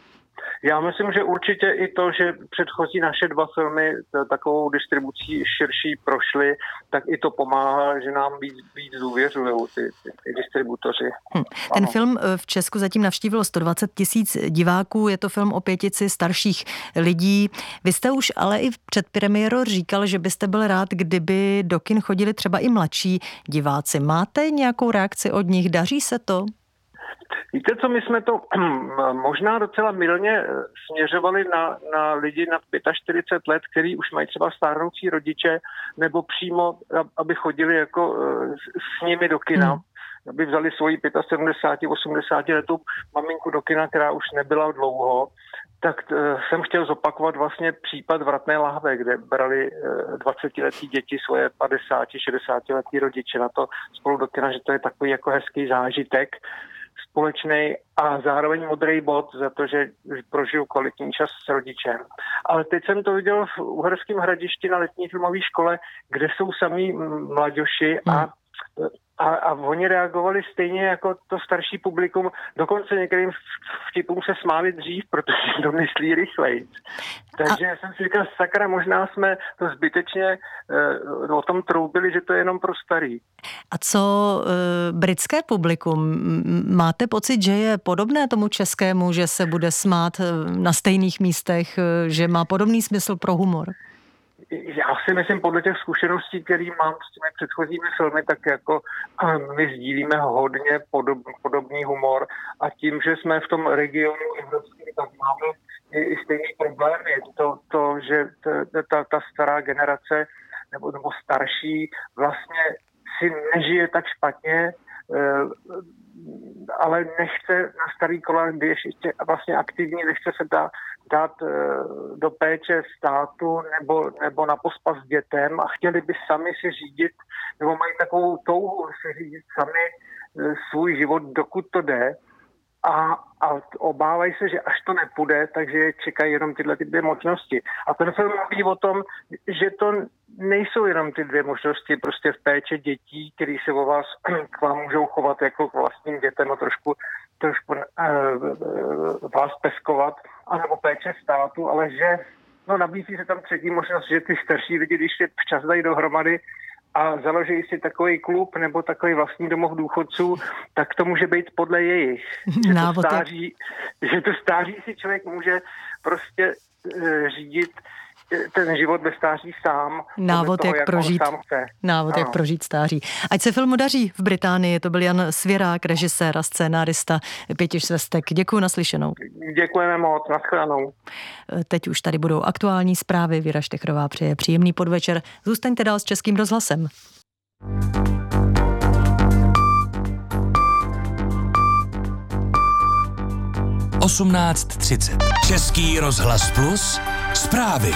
Já myslím, že určitě i to, že předchozí naše dva filmy takovou distribucí širší prošly, tak i to pomáhá, že nám víc, víc důvěřují ty, ty, ty distributoři. Hm. Ten film v Česku zatím navštívilo sto dvacet tisíc diváků, je to film o pětici starších lidí. Vy jste už ale i před premiérou říkal, že byste byl rád, kdyby do kin chodili třeba i mladší diváci. Máte nějakou reakci od nich? Daří se to? Víte co, my jsme to možná docela mylně směřovali na, na lidi nad čtyřicet pět let, kteří už mají třeba stárnoucí rodiče, nebo přímo, aby chodili jako s nimi do kina. Hmm. Aby vzali svoji sedmdesát pět osmdesát letou maminku do kina, která už nebyla dlouho, tak t, jsem chtěl zopakovat vlastně případ Vratné lahve, kde brali dvacetiletí děti svoje padesát šedesát letí rodiče na to spolu do kina, že to je takový jako hezký zážitek společný a zároveň modrý bod za to, že prožiju kvalitní čas s rodičem. Ale teď jsem to viděl v Uherském Hradišti na letní filmové škole, kde jsou samí mladěši a A, a oni reagovali stejně jako to starší publikum, dokonce některým vtipům se smáli dřív, protože to myslí rychleji. Takže a... jsem si říkal, sakra, možná jsme to zbytečně uh, o tom troubili, že to je jenom pro starý. A co uh, britské publikum? Máte pocit, že je podobné tomu českému, že se bude smát na stejných místech, že má podobný smysl pro humor? Já si myslím, podle těch zkušeností, které mám s těmi předchozími filmy, tak jako my sdílíme hodně podob, podobný humor a tím, že jsme v tom regionu evropském, tak máme i, i stejný problémy. To, to že ta, ta stará generace nebo, nebo starší vlastně si nežije tak špatně, ale nechce na starý kola, když ještě vlastně aktivní, nechce se dát, dát do péče státu nebo, nebo na pospas dětem a chtěli by sami si řídit, nebo mají takovou touhu si řídit sami svůj život, dokud to jde. A, a obávají se, že až to nepůjde, takže je čekají jenom tyhle ty dvě možnosti. A ten film mluví o tom, že to nejsou jenom ty dvě možnosti prostě v péče dětí, který se o vás k vám můžou chovat jako k vlastním dětem a trošku, trošku uh, vás peskovat, anebo péče státu, ale že no, nabízí se tam třetí možnost, že ty starší lidi, když se včas dají dohromady a založí si takový klub nebo takový vlastní domov důchodců, tak to může být podle jejich. Že to stáří, že to stáří si člověk může prostě e, řídit ten život ve stáří sám. Návod, toho, jak, jak prožít, sám chce. návod jak prožít stáří. Ať se filmu daří v Británii. To byl Jan Svěrák, režisér a scénárista Pětiš Svestek. Děkuji, naslyšenou. Děkujeme moc, nashledanou. Teď už tady budou aktuální zprávy. Věra Štechrová přeje příjemný podvečer. Zůstaňte dál s Českým rozhlasem. osmnáct třicet. Český rozhlas Plus. Zprávy.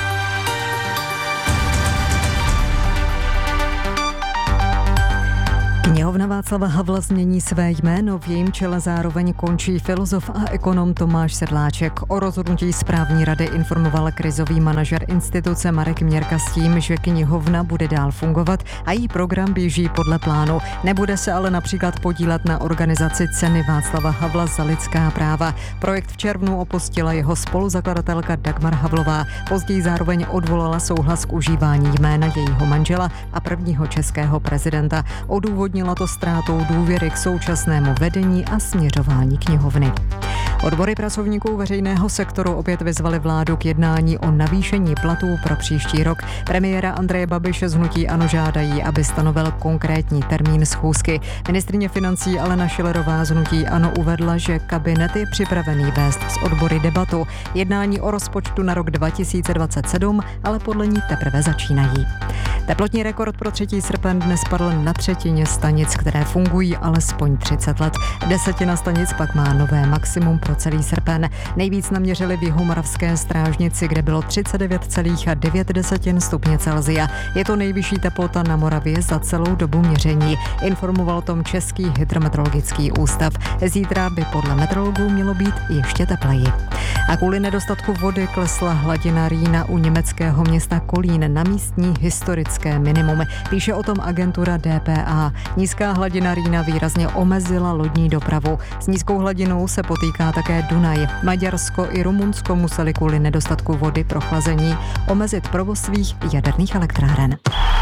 Knihovna Václava Havla změní své jméno, v jejím čele zároveň končí filozof a ekonom Tomáš Sedláček. O rozhodnutí správní rady informoval krizový manažer instituce Marek Měrka s tím, že knihovna bude dál fungovat a její program běží podle plánu. Nebude se ale například podílet na organizaci ceny Václava Havla za lidská práva. Projekt v červnu opustila jeho spoluzakladatelka Dagmar Havlová. Později zároveň odvolala souhlas k užívání jména jejího manžela a prvního českého prezidenta. Odůvodnila to ztrátou důvěry k současnému vedení a směřování knihovny. Odbory pracovníků veřejného sektoru opět vyzvali vládu k jednání o navýšení platů pro příští rok. Premiéra Andreje Babiše z hnutí ANO žádají, aby stanovil konkrétní termín schůzky. Ministryně financí Alena Schillerová z hnutí ANO uvedla, že kabinet je připravený vést s odbory debatu. Jednání o rozpočtu na rok dva tisíce dvacet sedm ale podle ní teprve začínají. Teplotní rekord pro třetí srpen dnes padl na třetině stanic, které fungují alespoň třicet let. Desetina stanic pak má nové maximum pro celý srpen. Nejvíc naměřili v Jihomoravské Strážnici, kde bylo třicet devět celá devět stupně Celsia. Je to nejvyšší teplota na Moravě za celou dobu měření, informoval o tom Český hydrometeorologický ústav. Zítra by podle meteorologů mělo být ještě tepleji. A kvůli nedostatku vody klesla hladina Rýna u německého města Kolín na místní historické minimum. Píše o tom agentura D P A. Nízká hladina Rýna výrazně omezila lodní dopravu. S nízkou hladinou se potýká také Dunaj. Maďarsko i Rumunsko museli kvůli nedostatku vody pro chlazení omezit provoz svých jaderných elektráren.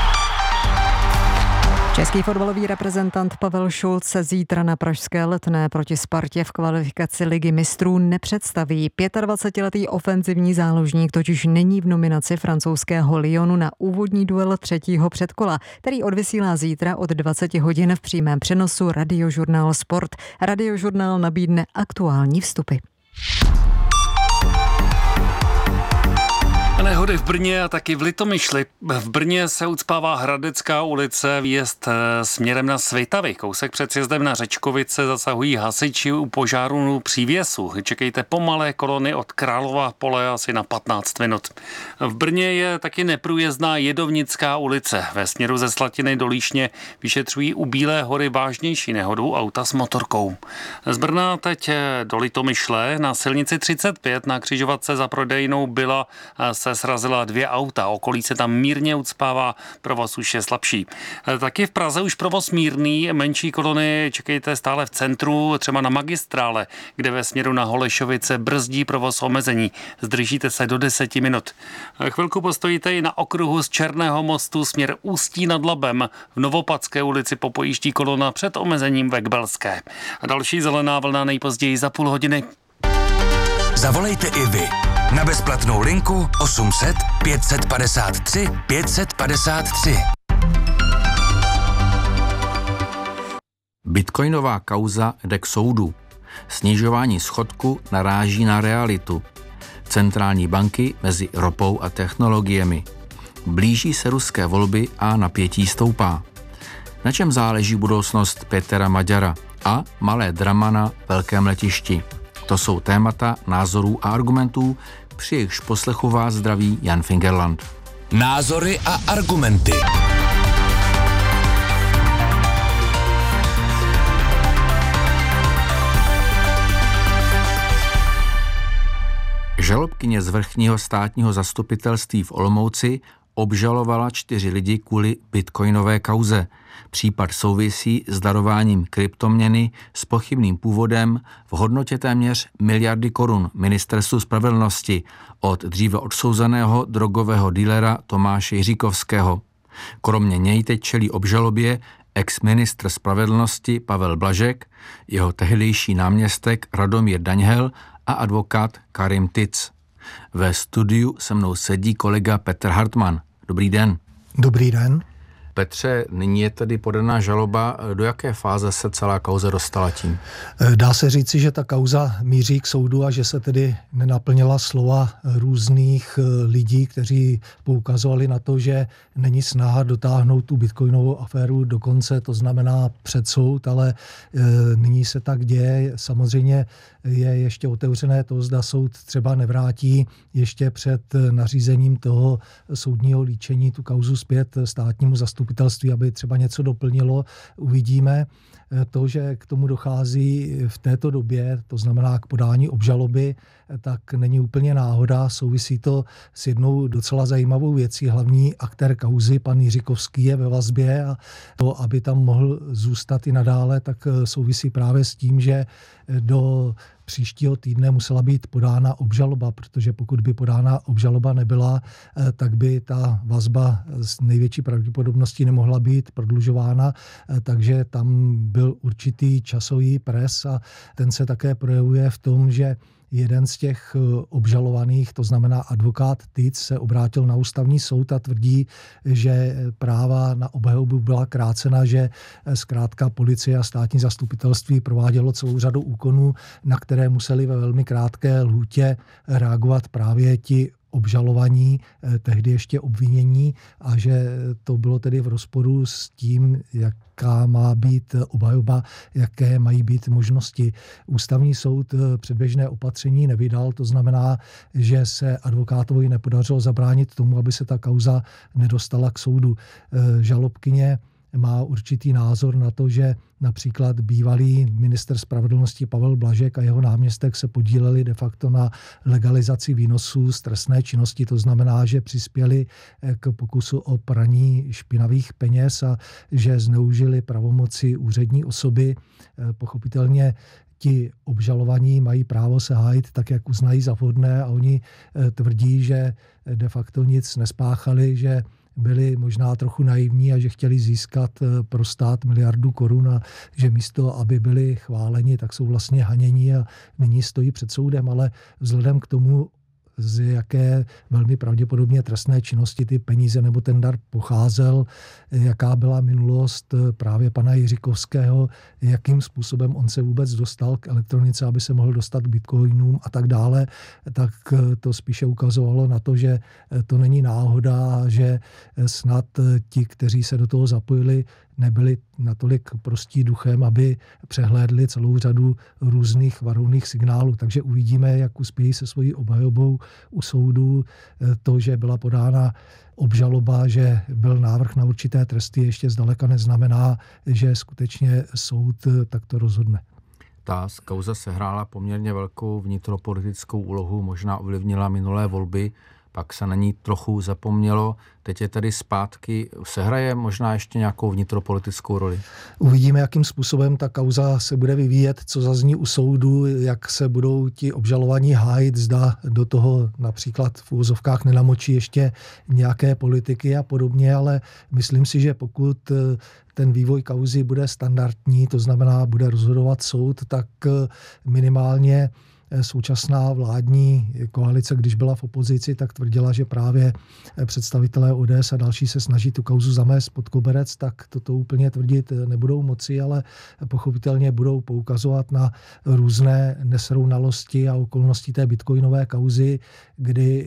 Český fotbalový reprezentant Pavel Šulc se zítra na pražské Letné proti Spartě v kvalifikaci Ligy mistrů nepředstaví. dvacetiletý ofenzivní záložník totiž není v nominaci francouzského Lyonu na úvodní duel třetího předkola, který odvysílá zítra od dvacet hodin v přímém přenosu Radiožurnál Sport. Radiožurnál nabídne aktuální vstupy. Nehody v Brně a taky v Litomyšli. V Brně se ucpává Hradecká ulice, výjezd směrem na Svitavy. Kousek před sjezdem na Řečkovice zasahují hasiči u požáru přívěsu. Čekejte pomalé kolony od Králova pole asi na patnáct minut. V Brně je taky neprůjezdná Jedovnická ulice. Ve směru ze Slatiny do Líšně vyšetřují u Bílé hory vážnější nehodu auta s motorkou. Z Brna teď do Litomyšle na silnici třicet pět na křižovatce za prodejnou Byla se srazila dvě auta. Okolí se tam mírně ucpává, provoz už je slabší. Taky v Praze už provoz mírný, menší kolony čekejte stále v centru, třeba na magistrále, kde ve směru na Holešovice brzdí provoz omezení. Zdržíte se do deseti minut. Chvilku postojíte i na okruhu z Černého mostu směr Ústí nad Labem. V Novopadské ulici popojíždí kolona před omezením ve Kbelské. A další zelená vlna nejpozději za půl hodiny. Zavolejte i vy na bezplatnou linku osm set pět padesát tři pět padesát tři. Bitcoinová kauza jde k soudu. Snižování schodku naráží na realitu. Centrální banky mezi ropou a technologiemi. Blíží se ruské volby a napětí stoupá. Na čem záleží budoucnost Petra Maďara a malé drama na velkém letišti. To jsou témata názorů a argumentů, při jejichž poslechu vás zdraví Jan Fingerland. Názory a argumenty. Žalobkyně z vrchního státního zastupitelství v Olomouci obžalovala čtyři lidi kvůli bitcoinové kauze. Případ souvisí s darováním kryptoměny s pochybným původem v hodnotě téměř miliardy korun Ministerstvu spravedlnosti od dříve odsouzeného drogového dealera Tomáše Jiříkovského. Kromě něj teď čelí obžalobě ex-ministr spravedlnosti Pavel Blažek, jeho tehdejší náměstek Radomír Daňhel a advokát Karim Tic. Ve studiu se mnou sedí kolega Petr Hartmann. Dobrý den. Dobrý den. Petře, nyní je tedy podaná žaloba. Do jaké fáze se celá kauza dostala tím? Dá se říci, že ta kauza míří k soudu a že se tedy nenaplnila slova různých lidí, kteří poukazovali na to, že není snaha dotáhnout tu bitcoinovou aféru do konce, to znamená před soud, ale nyní se tak děje. Samozřejmě je ještě otevřené to, zda soud třeba nevrátí ještě před nařízením toho soudního líčení tu kauzu zpět státnímu zastupitelství, aby třeba něco doplnilo. Uvidíme. To, že k tomu dochází v této době, to znamená k podání obžaloby, tak není úplně náhoda. Souvisí to s jednou docela zajímavou věcí. Hlavní aktér kauzy, pan Jiříkovský, je ve vazbě a to, aby tam mohl zůstat i nadále, tak souvisí právě s tím, že do příštího týdne musela být podána obžaloba, protože pokud by podána obžaloba nebyla, tak by ta vazba s největší pravděpodobností nemohla být prodlužována, takže tam byl určitý časový pres a ten se také projevuje v tom, že jeden z těch obžalovaných, to znamená advokát Tic, se obrátil na ústavní soud a tvrdí, že práva na obhajobu byla krácena, že zkrátka policie a státní zastupitelství provádělo celou řadu úkonů, na které museli ve velmi krátké lhůtě reagovat právě ti obžalovaní, tehdy ještě obvinění, a že to bylo tedy v rozporu s tím, jaká má být obhajoba, jaké mají být možnosti. Ústavní soud předběžné opatření nevydal, to znamená, že se advokátovi nepodařilo zabránit tomu, aby se ta kauza nedostala k soudu. Žalobkyně má určitý názor na to, že například bývalý ministr spravedlnosti Pavel Blažek a jeho náměstek se podíleli de facto na legalizaci výnosů z trestné činnosti. To znamená, že přispěli k pokusu o praní špinavých peněz a že zneužili pravomoci úřední osoby. Pochopitelně ti obžalovaní mají právo se hájit tak, jak uznají za vhodné, a oni tvrdí, že de facto nic nespáchali, že byli možná trochu naivní a že chtěli získat pro stát miliardu korun a že místo, aby byli chváleni, tak jsou vlastně hanění a nyní stojí před soudem, ale vzhledem k tomu, z jaké velmi pravděpodobně trestné činnosti ty peníze nebo ten dar pocházel, jaká byla minulost právě pana Jiříkovského, jakým způsobem on se vůbec dostal k elektronice, aby se mohl dostat k bitcoinům a tak dále, tak to spíše ukazovalo na to, že to není náhoda, že snad ti, kteří se do toho zapojili, nebyli natolik prostí duchem, aby přehlédli celou řadu různých varovných signálů. Takže uvidíme, jak uspějí se svojí obhajobou u soudu. To, že byla podána obžaloba, že byl návrh na určité tresty, ještě zdaleka neznamená, že skutečně soud takto rozhodne. Ta kauza sehrála poměrně velkou vnitropolitickou úlohu, možná ovlivnila minulé volby, pak se na ní trochu zapomnělo, teď je tady zpátky. Sehraje možná ještě nějakou vnitropolitickou roli? Uvidíme, jakým způsobem ta kauza se bude vyvíjet, co zazní u soudu, jak se budou ti obžalovaní hájit, zda do toho například v úvozovkách nenamočí ještě nějaké politiky a podobně, ale myslím si, že pokud ten vývoj kauzy bude standardní, to znamená, bude rozhodovat soud, tak minimálně současná vládní koalice, když byla v opozici, tak tvrdila, že právě představitelé O D S a další se snaží tu kauzu zamést pod koberec, tak toto úplně tvrdit nebudou moci, ale pochopitelně budou poukazovat na různé nesrovnalosti a okolnosti té bitcoinové kauzy, kdy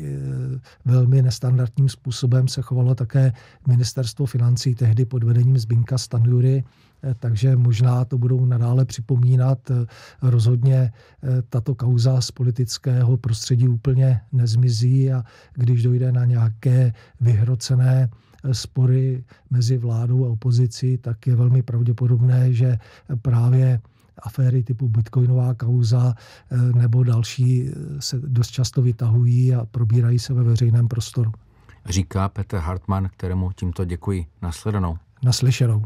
velmi nestandardním způsobem se chovalo také ministerstvo financí, tehdy pod vedením Zbyňka Stanjury, takže možná to budou nadále připomínat. Rozhodně tato kauza z politického prostředí úplně nezmizí a když dojde na nějaké vyhrocené spory mezi vládou a opozicí, tak je velmi pravděpodobné, že právě aféry typu bitcoinová kauza nebo další se dost často vytahují a probírají se ve veřejném prostoru. Říká Petr Hartmann, kterému tímto děkuji. Nasledanou. Naslyšenou.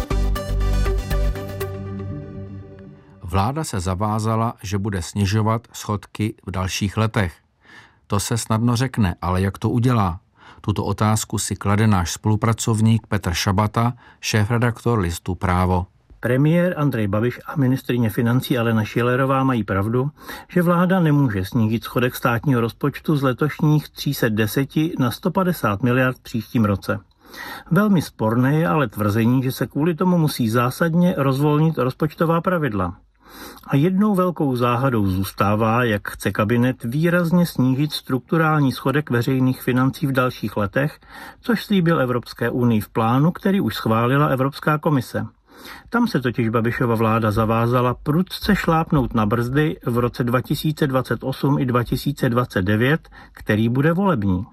Vláda se zavázala, že bude snižovat schodky v dalších letech. To se snadno řekne, ale jak to udělá? Tuto otázku si klade náš spolupracovník Petr Šabata, šéfredaktor listu Právo. Premiér Andrej Babiš a ministryně financí Alena Schillerová mají pravdu, že vláda nemůže snížit schodek státního rozpočtu z letošních tři sta deset na sto padesát miliard v příštím roce. Velmi sporné je ale tvrzení, že se kvůli tomu musí zásadně rozvolnit rozpočtová pravidla. A jednou velkou záhadou zůstává, jak chce kabinet výrazně snížit strukturální schodek veřejných financí v dalších letech, což slíbil Evropské unii v plánu, který už schválila Evropská komise. Tam se totiž Babišova vláda zavázala prudce šlápnout na brzdy v roce dva tisíce dvacet osm i dva tisíce dvacet devět, který bude volební.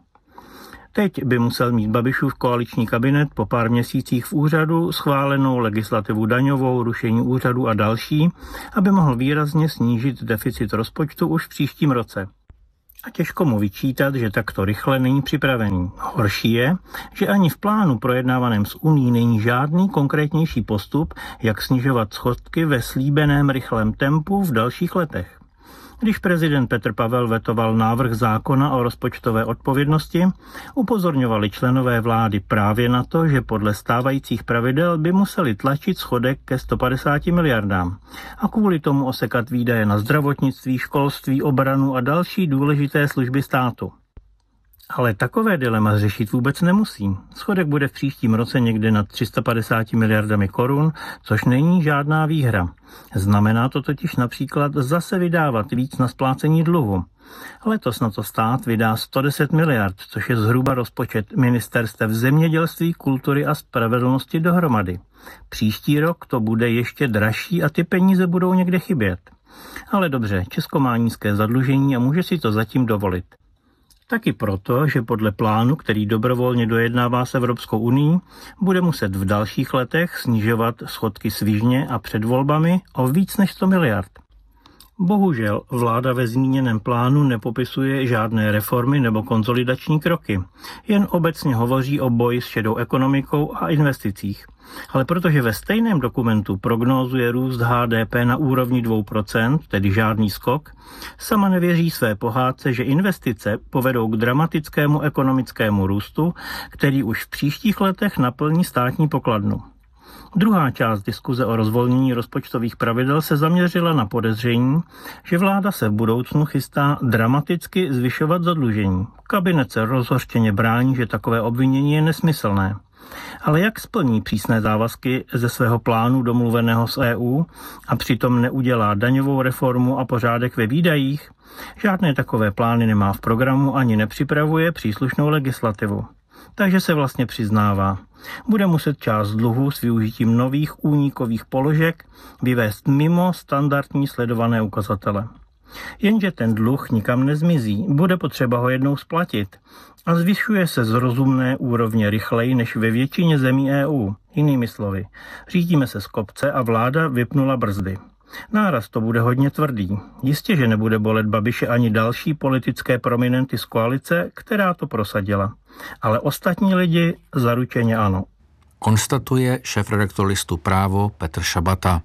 Teď by musel mít Babišův koaliční kabinet po pár měsících v úřadu schválenou legislativu daňovou, rušení úřadu a další, aby mohl výrazně snížit deficit rozpočtu už v příštím roce. A těžko mu vyčítat, že takto rychle není připravený. Horší je, že ani v plánu projednávaném s Unií není žádný konkrétnější postup, jak snižovat schodky ve slíbeném rychlém tempu v dalších letech. Když prezident Petr Pavel vetoval návrh zákona o rozpočtové odpovědnosti, upozorňovali členové vlády právě na to, že podle stávajících pravidel by museli tlačit schodek ke sto padesáti miliardám a kvůli tomu osekat výdaje na zdravotnictví, školství, obranu a další důležité služby státu. Ale takové dilema řešit vůbec nemusí. Schodek bude v příštím roce někde nad tři sta padesáti miliardami korun, což není žádná výhra. Znamená to totiž například zase vydávat víc na splácení dluhu. Letos na to stát vydá sto deset miliard, což je zhruba rozpočet ministerstev zemědělství, kultury a spravedlnosti dohromady. Příští rok to bude ještě dražší a ty peníze budou někde chybět. Ale dobře, Česko má nízké zadlužení a může si to zatím dovolit. Taky proto, že podle plánu, který dobrovolně dojednává s Evropskou unií, bude muset v dalších letech snižovat schodky svižně a před volbami o víc než sto miliard. Bohužel vláda ve zmíněném plánu nepopisuje žádné reformy nebo konsolidační kroky, jen obecně hovoří o boji s šedou ekonomikou a investicích. Ale protože ve stejném dokumentu prognózuje růst H D P na úrovni dvě procenta, tedy žádný skok, sama nevěří své pohádce, že investice povedou k dramatickému ekonomickému růstu, který už v příštích letech naplní státní pokladnu. Druhá část diskuze o rozvolnění rozpočtových pravidel se zaměřila na podezření, že vláda se v budoucnu chystá dramaticky zvyšovat zadlužení. Kabinet se rozhořčeně brání, že takové obvinění je nesmyslné. Ale jak splní přísné závazky ze svého plánu domluveného s E U a přitom neudělá daňovou reformu a pořádek ve výdajích? Žádné takové plány nemá v programu ani nepřipravuje příslušnou legislativu. Takže se vlastně přiznává. Bude muset část dluhu s využitím nových únikových položek vyvést mimo standardní sledované ukazatele. Jenže ten dluh nikam nezmizí, bude potřeba ho jednou splatit a zvyšuje se z rozumné úrovně rychleji než ve většině zemí E U. Jinými slovy, řídíme se z kopce a vláda vypnula brzdy. Náraz to bude hodně tvrdý. Jistě, že nebude bolet Babiše ani další politické prominenty z koalice, která to prosadila. Ale ostatní lidi zaručeně ano. Konstatuje šéfredaktor listu Právo Petr Šabata.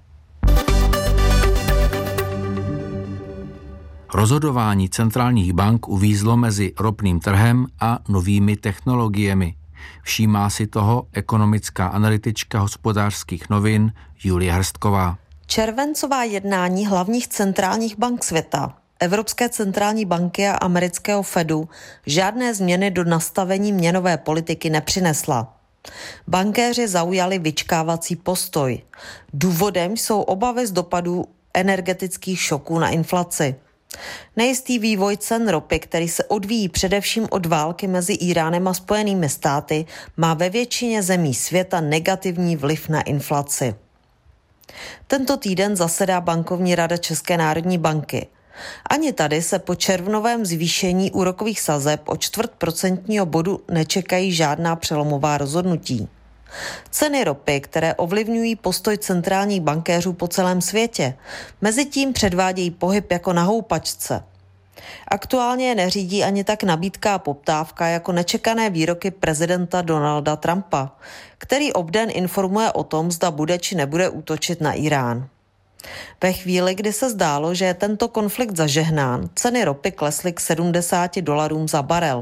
Rozhodování centrálních bank uvízlo mezi ropným trhem a novými technologiemi. Všímá si toho ekonomická analytička Hospodářských novin Julie Hrstková. Červencová jednání hlavních centrálních bank světa, Evropské centrální banky a amerického Fedu žádné změny do nastavení měnové politiky nepřinesla. Bankéři zaujali vyčkávací postoj. Důvodem jsou obavy z dopadů energetických šoků na inflaci. Nejistý vývoj cen ropy, který se odvíjí především od války mezi Íránem a Spojenými státy, má ve většině zemí světa negativní vliv na inflaci. Tento týden zasedá bankovní rada České národní banky. Ani tady se po červnovém zvýšení úrokových sazeb o čtvrt procentního bodu nečekají žádná přelomová rozhodnutí. Ceny ropy, které ovlivňují postoj centrálních bankéřů po celém světě, mezitím předvádějí pohyb jako na houpačce. Aktuálně je neřídí ani tak nabídka a poptávka jako nečekané výroky prezidenta Donalda Trumpa, který obden informuje o tom, zda bude či nebude útočit na Irán. Ve chvíli, kdy se zdálo, že je tento konflikt zažehnán, ceny ropy klesly k sedmdesáti dolarům za barel.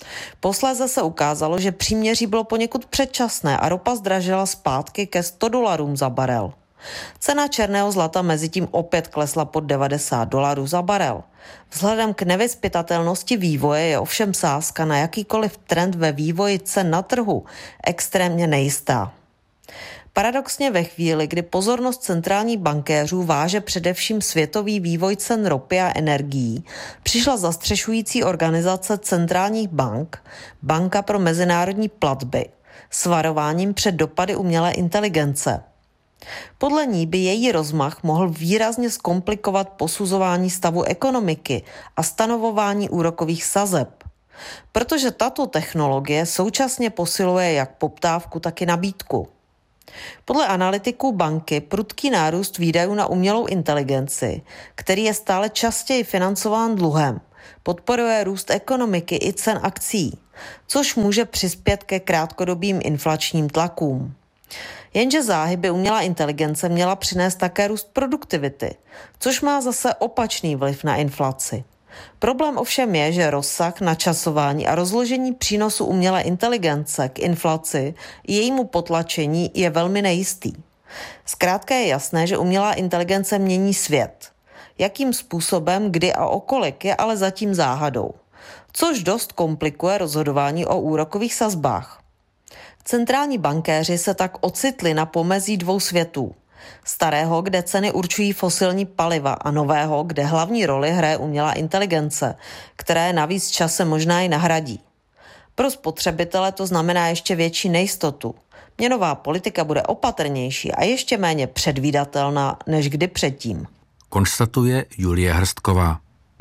Posléze se ukázalo, že příměří bylo poněkud předčasné a ropa zdražila zpátky ke sto dolarům za barel. Cena černého zlata mezitím opět klesla pod devadesát dolarů za barel. Vzhledem k nevyzpytatelnosti vývoje je ovšem sázka na jakýkoliv trend ve vývoji cen na trhu extrémně nejistá. Paradoxně ve chvíli, kdy pozornost centrálních bankéřů váže především světový vývoj cen ropy a energií, přišla zastřešující organizace centrálních bank, Banka pro mezinárodní platby, s varováním před dopady umělé inteligence. Podle ní by její rozmach mohl výrazně zkomplikovat posuzování stavu ekonomiky a stanovování úrokových sazeb. Protože tato technologie současně posiluje jak poptávku, tak i nabídku. Podle analytiků banky prudký nárůst výdajů na umělou inteligenci, který je stále častěji financován dluhem, podporuje růst ekonomiky i cen akcií, což může přispět ke krátkodobým inflačním tlakům. Jenže záhy by umělá inteligence měla přinést také růst produktivity, což má zase opačný vliv na inflaci. Problém ovšem je, že rozsah, načasování a rozložení přínosu umělé inteligence k inflaci i jejímu potlačení je velmi nejistý. Zkrátka je jasné, že umělá inteligence mění svět. Jakým způsobem, kdy a okolik je ale zatím záhadou, což dost komplikuje rozhodování o úrokových sazbách. Centrální bankéři se tak ocitli na pomezí dvou světů. Starého, kde ceny určují fosilní paliva, a nového, kde hlavní roli hraje umělá inteligence, která je navíc časem možná i nahradí. Pro spotřebitele to znamená ještě větší nejistotu. Měnová politika bude opatrnější a ještě méně předvídatelná než kdy předtím. Konstatuje Julie Hrstková.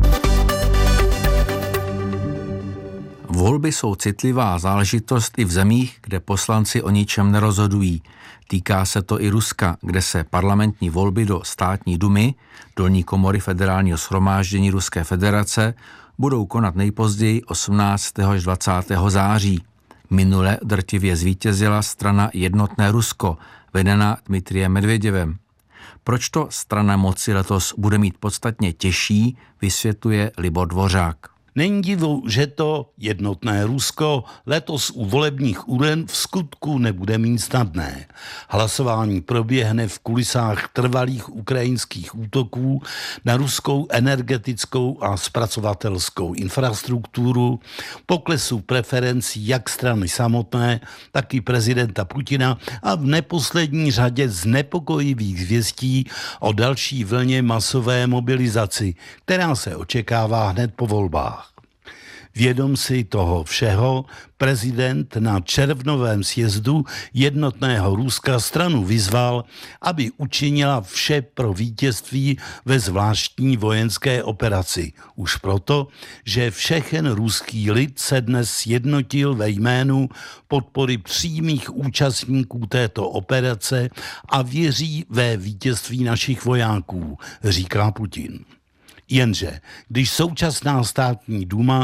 Volby jsou citlivá záležitost i v zemích, kde poslanci o ničem nerozhodují. Týká se to i Ruska, kde se parlamentní volby do státní dumy, dolní komory federálního shromáždění Ruské federace, budou konat nejpozději osmnáctého až dvacátého září. Minule drtivě zvítězila strana Jednotné Rusko, vedená Dmitrijem Medvěděvem. Proč to strana moci letos bude mít podstatně těžší, vysvětluje Libor Dvořák. Není divu, že to Jednotné Rusko letos u volebních uren v skutku nebude mít snadné. Hlasování proběhne v kulisách trvalých ukrajinských útoků na ruskou energetickou a zpracovatelskou infrastrukturu, poklesu preferencí jak strany samotné, tak i prezidenta Putina a v neposlední řadě znepokojivých zvěstí o další vlně masové mobilizaci, která se očekává hned po volbách. Vědom si toho všeho, prezident na červnovém sjezdu Jednotného Ruska stranu vyzval, aby učinila vše pro vítězství ve zvláštní vojenské operaci. Už proto, že všechen ruský lid se dnes sjednotil ve jménu podpory přímých účastníků této operace a věří ve vítězství našich vojáků, říká Putin. Jenže když současná státní duma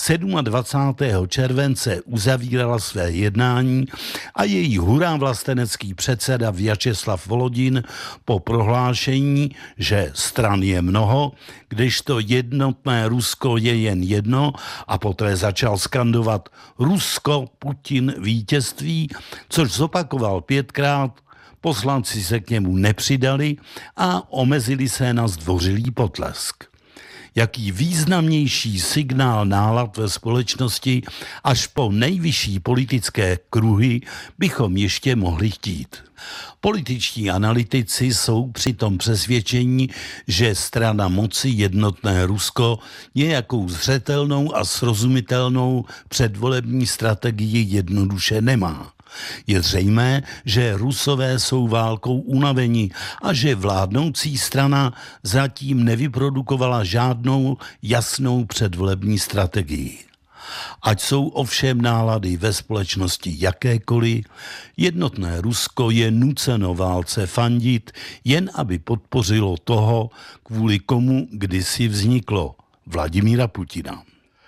dvacátého sedmého července uzavírala své jednání a její hurá vlastenecký předseda Vjačeslav Volodin po prohlášení, že stran je mnoho, kdežto Jednotné Rusko je jen jedno, a poté začal skandovat Rusko, Putin, vítězství, což zopakoval pětkrát, poslanci se k němu nepřidali a omezili se na zdvořilý potlesk. Jaký významnější signál nálad ve společnosti až po nejvyšší politické kruhy bychom ještě mohli chtít. Političtí analytici jsou přitom přesvědčení, že strana moci Jednotné Rusko nějakou zřetelnou a srozumitelnou předvolební strategii jednoduše nemá. Je zřejmé, že Rusové jsou válkou unaveni a že vládnoucí strana zatím nevyprodukovala žádnou jasnou předvolební strategii. Ať jsou ovšem nálady ve společnosti jakékoliv, Jednotné Rusko je nuceno válce fandit, jen aby podpořilo toho, kvůli komu kdysi vzniklo, Vladimíra Putina.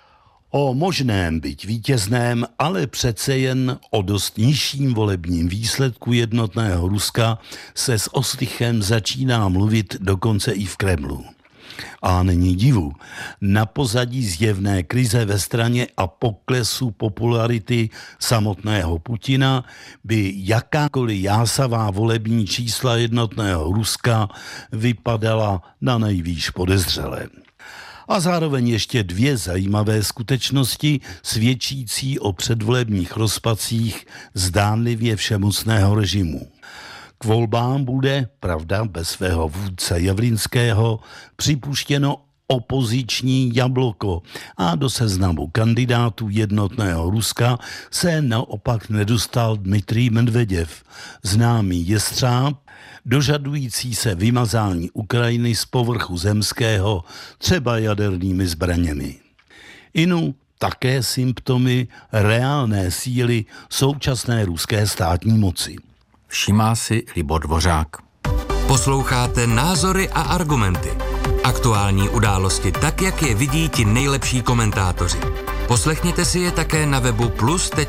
O možném, byť vítězném, ale přece jen o dost nižším volebním výsledku Jednotného Ruska se s ostychem začíná mluvit dokonce i v Kremlu. A není divu. Na pozadí zjevné krize ve straně a poklesu popularity samotného Putina by jakákoliv jásavá volební čísla jednotného Ruska vypadala na nejvýš podezřelé. A zároveň ještě dvě zajímavé skutečnosti svědčící o předvolebních rozpacích zdánlivě všemocného režimu. K volbám bude, pravda, bez svého vůdce Javlinského, připuštěno opoziční jablko a do seznamu kandidátů jednotného Ruska se naopak nedostal Dmitrij Medveděv, známý jestřáb, dožadující se vymazání Ukrajiny z povrchu zemského třeba jadernými zbraněmi. Inu také symptomy reálné síly současné ruské státní moci. Všímá si Libor Dvořák. Posloucháte Názory a argumenty. Aktuální události tak, jak je vidí ti nejlepší komentátoři. Poslechněte si je také na webu plus tečka